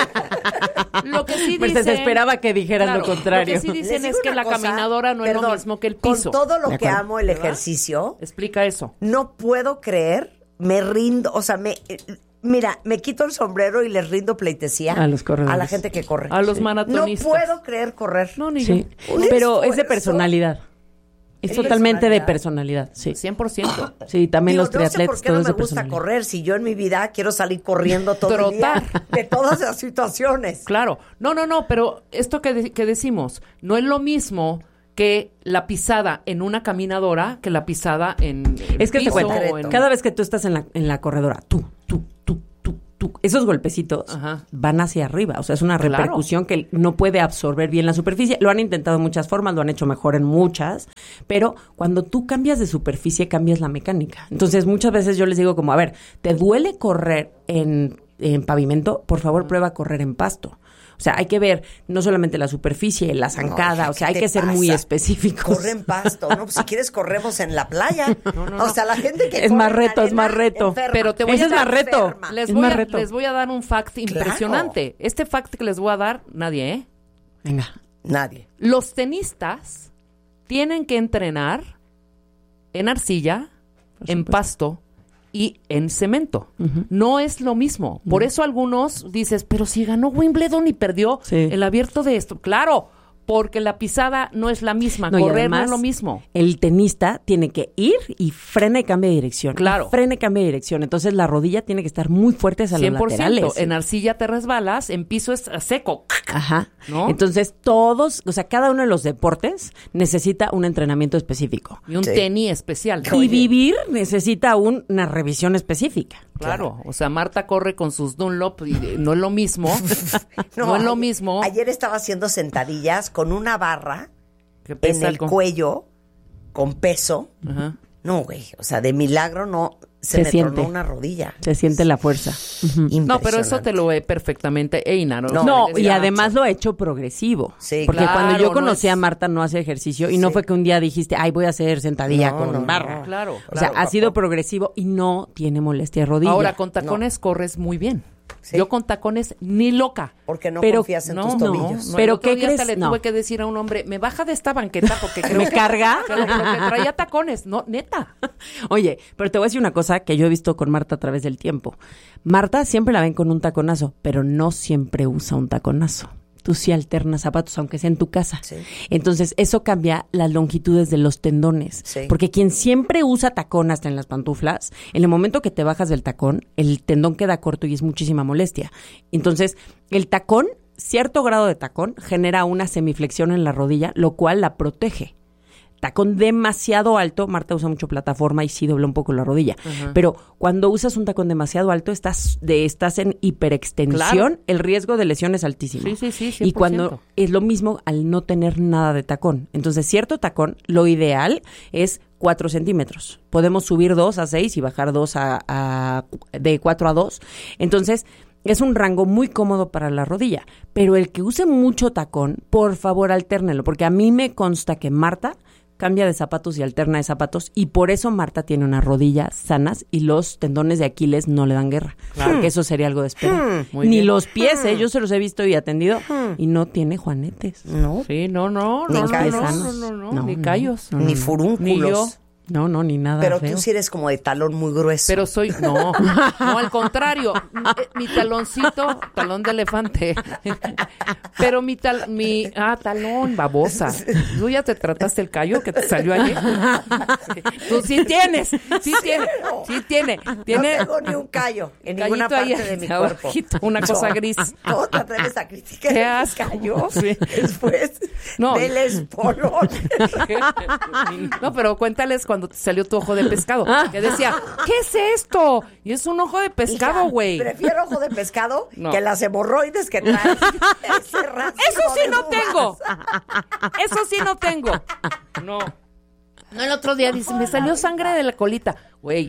Lo que sí Pues dicen... se esperaba que dijeran Claro, lo contrario. Lo que sí Les dicen digo es que una la cosa, caminadora no es perdón, lo mismo que el piso. Con todo lo De que acuerdo. amo el ¿Verdad? ejercicio, Explica eso. no puedo creer, me rindo, o sea, me eh, mira, me quito el sombrero y les rindo pleitesía A los corredores. a la gente que corre. A los No maratonistas. puedo creer correr. No, ni Sí, yo. Un pero es de esfuerzo. personalidad. Es, es totalmente de personalidad, sí. cien por ciento. Sí, también Digo, los triatletas, no sé por qué todo no es me de gusta personalidad. correr si yo en mi vida quiero salir corriendo todo el día de todas las situaciones. Claro. No, no, no, pero esto que, de- que decimos, no es lo mismo que la pisada en una caminadora que la pisada en, en Es que te piso cuento, o en- cada vez que tú estás en la, en la corredora, tú, tú, tú, tú, tú, esos golpecitos Ajá. van hacia arriba. O sea, es una Claro. repercusión que no puede absorber bien la superficie. Lo han intentado de muchas formas, lo han hecho mejor en muchas, pero cuando tú cambias de superficie, cambias la mecánica. Entonces, muchas veces yo les digo como, a ver, ¿te duele correr en, en pavimento? Por favor, prueba a correr en pasto. O sea, hay que ver no solamente la superficie, la zancada, hija, o sea, ¿qué hay te que ser muy pasa? específicos. Corre en pasto, ¿no? Pues si quieres corremos en la playa. O sea, la gente que Es corre más en reto, es arena, más reto. enferma. Pero te voy Ese a es dar más reto. enferma. Les Es voy, más a, reto. les voy a dar un fact impresionante. Este fact que les voy a dar, nadie, ¿eh? Venga. Nadie. Los tenistas tienen que entrenar en arcilla, en pasto y en cemento. Ujú. No es lo mismo. Por eso algunos dices, pero si ganó Wimbledon y perdió Sí. el abierto de esto. Claro, porque la pisada no es la misma. No, y Correr no además, es lo mismo. El tenista tiene que ir y frena y cambia de dirección. Claro. Y frena y cambia de dirección. Entonces la rodilla tiene que estar muy fuerte hacia cien los por ciento. laterales. En arcilla te resbalas, en piso es seco. Ajá. ¿No? Entonces todos, o sea, cada uno de los deportes necesita un entrenamiento específico. Y un Sí. tenis especial. Y vivir necesita un- una revisión específica. Claro, o sea, Marta corre con sus Dunlop y eh, no es lo mismo. no, es lo ayer- mismo. Ayer estaba haciendo sentadillas con una barra que en pesa el con- cuello con peso. Ajá. No, güey, o sea, de milagro no se, Se me siente. tronó una rodilla. Se siente la fuerza. Ujú. No, pero eso te lo ve perfectamente Eina, ¿no? No, Es y gacho. además lo he hecho progresivo. Sí, porque claro, cuando yo no conocí es- a Marta no hacía ejercicio y no Sí. fue que un día dijiste, ay, voy a hacer sentadilla No, con no, barra. no. Claro. O sea, ha sido progresivo y no tiene molestia de rodilla. Ahora, con tacones corres muy bien. Sí. Yo con tacones ni loca. Porque no Pero- confías en No, tus no, tobillos. no. Pero El otro ¿qué día hasta crees? le No. tuve que decir a un hombre, me baja de esta banqueta porque creo ¿Me que- carga? que lo- porque traía tacones. No, neta. Oye, pero te voy a decir una cosa que yo he visto con Marta a través del tiempo. Marta siempre la ven con un taconazo, pero no siempre usa un taconazo. Tú sí alternas zapatos, aunque sea en tu casa. Sí. Entonces, eso cambia las longitudes de los tendones. Sí. Porque quien siempre usa tacón hasta en las pantuflas, en el momento que te bajas del tacón, el tendón queda corto y es muchísima molestia. Entonces, el tacón, cierto grado de tacón, genera una semiflexión en la rodilla, lo cual la protege. Tacón demasiado alto, Marta usa mucho plataforma y sí dobla un poco la rodilla. Ajá. Pero cuando usas un tacón demasiado alto, estás de estás en hiperextensión, Claro. el riesgo de lesión es altísimo. Sí, sí, sí, cien Y por cuando ciento. es lo mismo al no tener nada de tacón. Entonces, cierto tacón, lo ideal es cuatro centímetros. Podemos subir dos a seis y bajar dos a, a de cuatro a dos. Entonces, es un rango muy cómodo para la rodilla. Pero el que use mucho tacón, por favor, altérnelo. Porque a mí me consta que Marta cambia de zapatos y alterna de zapatos, y por eso Marta tiene unas rodillas sanas y los tendones de Aquiles no le dan guerra. Claro. Porque eso sería algo de esperar. Muy Ni bien. los pies, ¿eh? Yo se los he visto y atendido, y no tiene juanetes. No. Sí, no, no, Ni no, no, callos. no, no, no, no, No, ni no, callos. no, Ni no. furúnculos. Ni yo. No, no, ni nada Pero feo. tú sí eres como de talón muy grueso. Pero soy, no, no, al contrario, eh, mi taloncito, talón de elefante, pero mi tal, mi, ah, talón, babosa, ¿tú ya te trataste el callo que te salió ayer? Tú sí tienes, sí tiene, sí tiene, tiene. No tengo ni un callo en Callito ninguna parte ahí, de mi abajito, cuerpo. una cosa No. gris. ¿Cómo te atreves a criticar Qué mis asco. callos? Sí. Después No. del espolón. No, pero cuéntales cuando te salió tu ojo de pescado, que decía, ¿qué es esto? Y es un ojo de pescado, Hija, güey. Prefiero ojo de pescado No. que las hemorroides que traes. Ese racimo Eso sí de no uvas. tengo. Eso sí no tengo. No. No, el otro día dice, me salió sangre de la colita. Güey.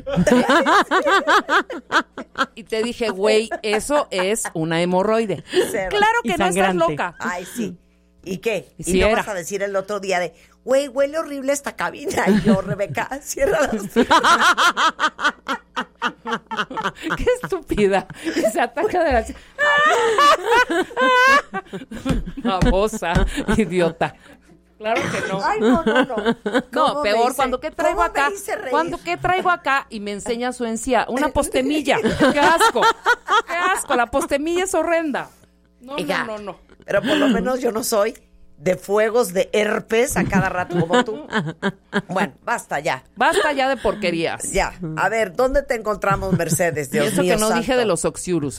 Y te dije, güey, eso es una hemorroide. Cero. Claro Y que no estás sangrante. loca. Ay, sí. ¿Y qué? Y Y, sí no era. vas a decir el otro día de, güey, huele horrible esta cabina. Y yo, Rebeca, cierra las... Qué estúpida. Y se ataca de la... Babosa, idiota. Claro que no. Ay, no, no, no. No, ¿Cómo me peor hice- cuando ¿qué traigo cómo me acá? hice reír? Cuando ¿qué traigo acá? Y me enseña su encía, una postemilla. ¡Qué asco! ¡Qué asco! La postemilla es horrenda. No, Hija, no, no, no. Pero por lo menos yo no soy de fuegos de herpes a cada rato como tú. Bueno, basta ya. Basta ya de porquerías. Ya. A ver, ¿dónde te encontramos, Mercedes? Dios y eso mío que no santo. dije de los oxiurus, ¿eh?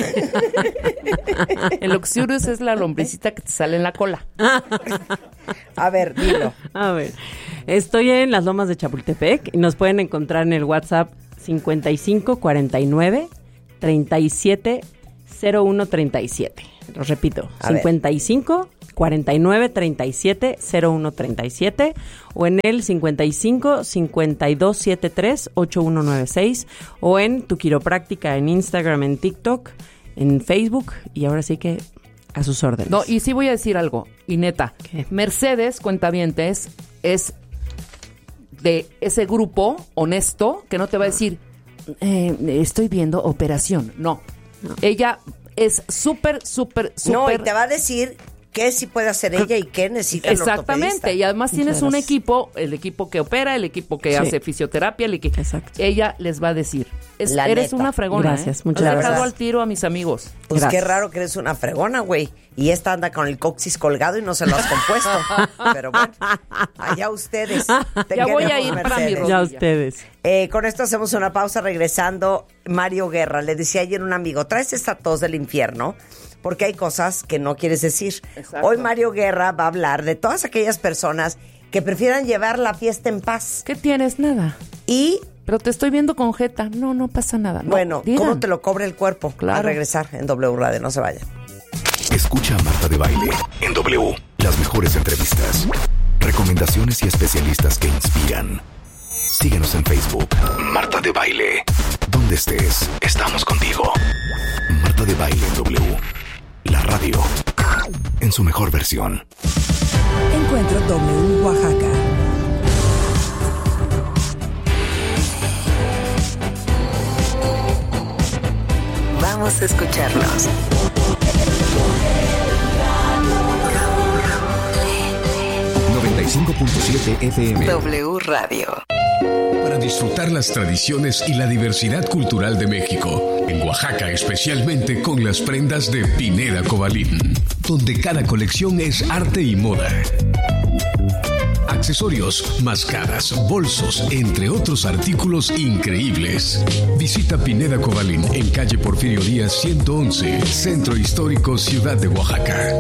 El oxiurus es la lombricita que te sale en la cola. A ver, dilo. A ver, estoy en las Lomas de Chapultepec y nos pueden encontrar en el WhatsApp cincuenta y cinco cuarenta y nueve treinta y siete cero uno treinta y siete. Los repito, A cincuenta y cinco cuarenta y nueve treinta y siete cero uno treinta y siete o en el cincuenta y cinco cincuenta y dos setenta y tres ochenta y uno noventa y seis o en Tu Quiropráctica en Instagram, en TikTok, en Facebook y ahora sí que a sus órdenes. No, y sí voy a decir algo, y neta, ¿Qué? Mercedes, cuentavientes, es de ese grupo honesto que no te va a decir, eh, estoy viendo operación. No, No. ella es súper, súper, súper... No, y te va a decir qué sí puede hacer ella y qué necesita el ortopedista. Exactamente, y además Muchas tienes un gracias. equipo, el equipo que opera, el equipo que Sí. hace fisioterapia, el equipo... Exacto. Ella les va a decir, es- La eres neta. una fregona, Gracias, ¿eh? muchas Has dejado gracias. al tiro a mis amigos. Pues Gracias. qué raro que eres una fregona, güey. Y esta anda con el coxis colgado y no se lo has compuesto. Pero bueno, allá ustedes. Te Ya voy a queremos, ir para mi Mercedes. rodilla. Ya ustedes. Eh, con esto hacemos una pausa regresando. Mario Guerra, le decía ayer un amigo, traes esta tos del infierno porque hay cosas que no quieres decir. Exacto. Hoy Mario Guerra va a hablar de todas aquellas personas que prefieran llevar la fiesta en paz. ¿Qué tienes? Nada. Y, Pero te estoy viendo con jeta. No, no pasa nada. No, bueno, digan. ¿cómo te lo cobra el cuerpo? Claro. Al regresar en W Radio, no se vayan. Escucha a Marta de Baile en W. Las mejores entrevistas, recomendaciones y especialistas que inspiran. Síguenos en Facebook. Marta de Baile. Donde estés, estamos contigo. Marta de Baile en W. La radio en su mejor versión. Encuentro W Oaxaca. Vamos a escucharnos. noventa y cinco punto siete F M. W Radio. Para disfrutar las tradiciones y la diversidad cultural de México, en Oaxaca especialmente con las prendas de Pineda Cobalín, donde cada colección es arte y moda. Accesorios, máscaras, bolsos, entre otros artículos increíbles. Visita Pineda Cobalín en calle Porfirio Díaz ciento once, Centro Histórico, Ciudad de Oaxaca.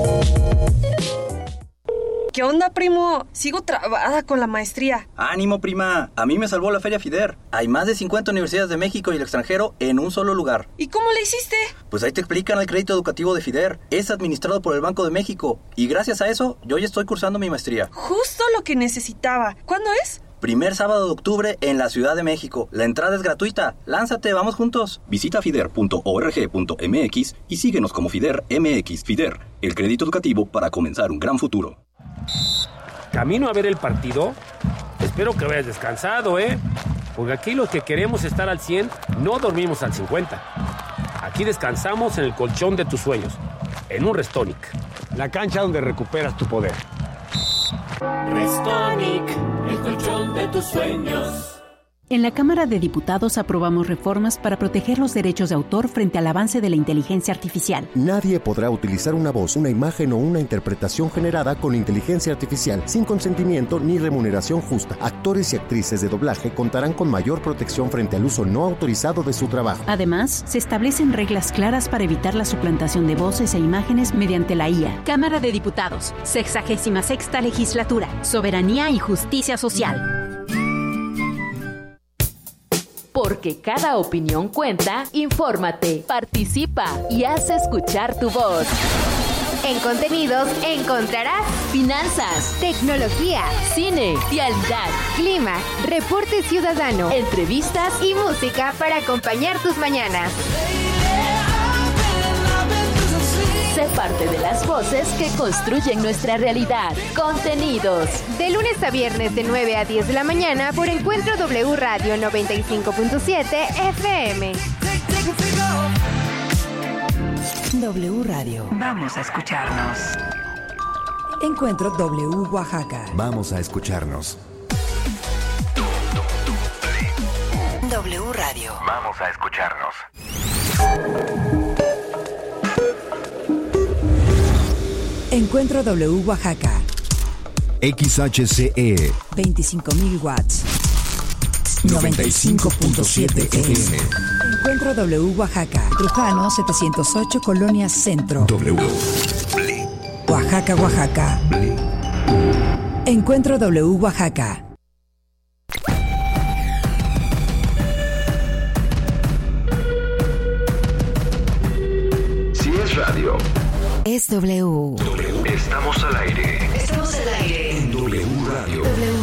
¿Qué onda, primo? Sigo trabada con la maestría. ¡Ánimo, prima! A mí me salvó la Feria FIDER. Hay más de cincuenta universidades de México y el extranjero en un solo lugar. ¿Y cómo le hiciste? Pues ahí te explican el crédito educativo de FIDER. Es administrado por el Banco de México. Y gracias a eso, yo ya estoy cursando mi maestría. Justo lo que necesitaba. ¿Cuándo es? Primer sábado de octubre en la Ciudad de México. La entrada es gratuita. ¡Lánzate, vamos juntos! Visita fider punto org punto m x y síguenos como FIDER M X. FIDER, el crédito educativo para comenzar un gran futuro. ¿Camino a ver el partido? Espero que vayas descansado, ¿eh? Porque aquí los que queremos estar al cien, no dormimos al cincuenta. Aquí descansamos en el colchón de tus sueños, en un Restonic. La cancha donde recuperas tu poder. Restonic, el colchón de tus sueños. En la Cámara de Diputados aprobamos reformas para proteger los derechos de autor frente al avance de la inteligencia artificial. Nadie podrá utilizar una voz, una imagen o una interpretación generada con inteligencia artificial sin consentimiento ni remuneración justa. Actores y actrices de doblaje contarán con mayor protección frente al uso no autorizado de su trabajo. Además, se establecen reglas claras para evitar la suplantación de voces e imágenes mediante la I A. Cámara de Diputados, sexagésima sexta legislatura, soberanía y justicia social. Porque cada opinión cuenta, infórmate, participa y haz escuchar tu voz. En contenidos encontrarás Finanzas, tecnología, cine, vialidad, clima, reporte ciudadano, entrevistas y música para acompañar tus mañanas. Sé parte de las voces que construyen nuestra realidad. Contenidos. De lunes a viernes de nueve a diez de la mañana por Encuentro W Radio noventa y cinco punto siete F M. W Radio. Vamos a escucharnos. Encuentro W Oaxaca. Vamos a escucharnos. W Radio. Vamos a escucharnos. En Encuentro W Oaxaca. X H C E veinticinco mil watts. noventa y cinco punto siete F M. Encuentro W Oaxaca. Trujano setecientos ocho, Colonia Centro. W. Oaxaca, Oaxaca. Encuentro W Oaxaca. Si es radio, es W. Estamos al aire. Estamos al aire. En W Radio. W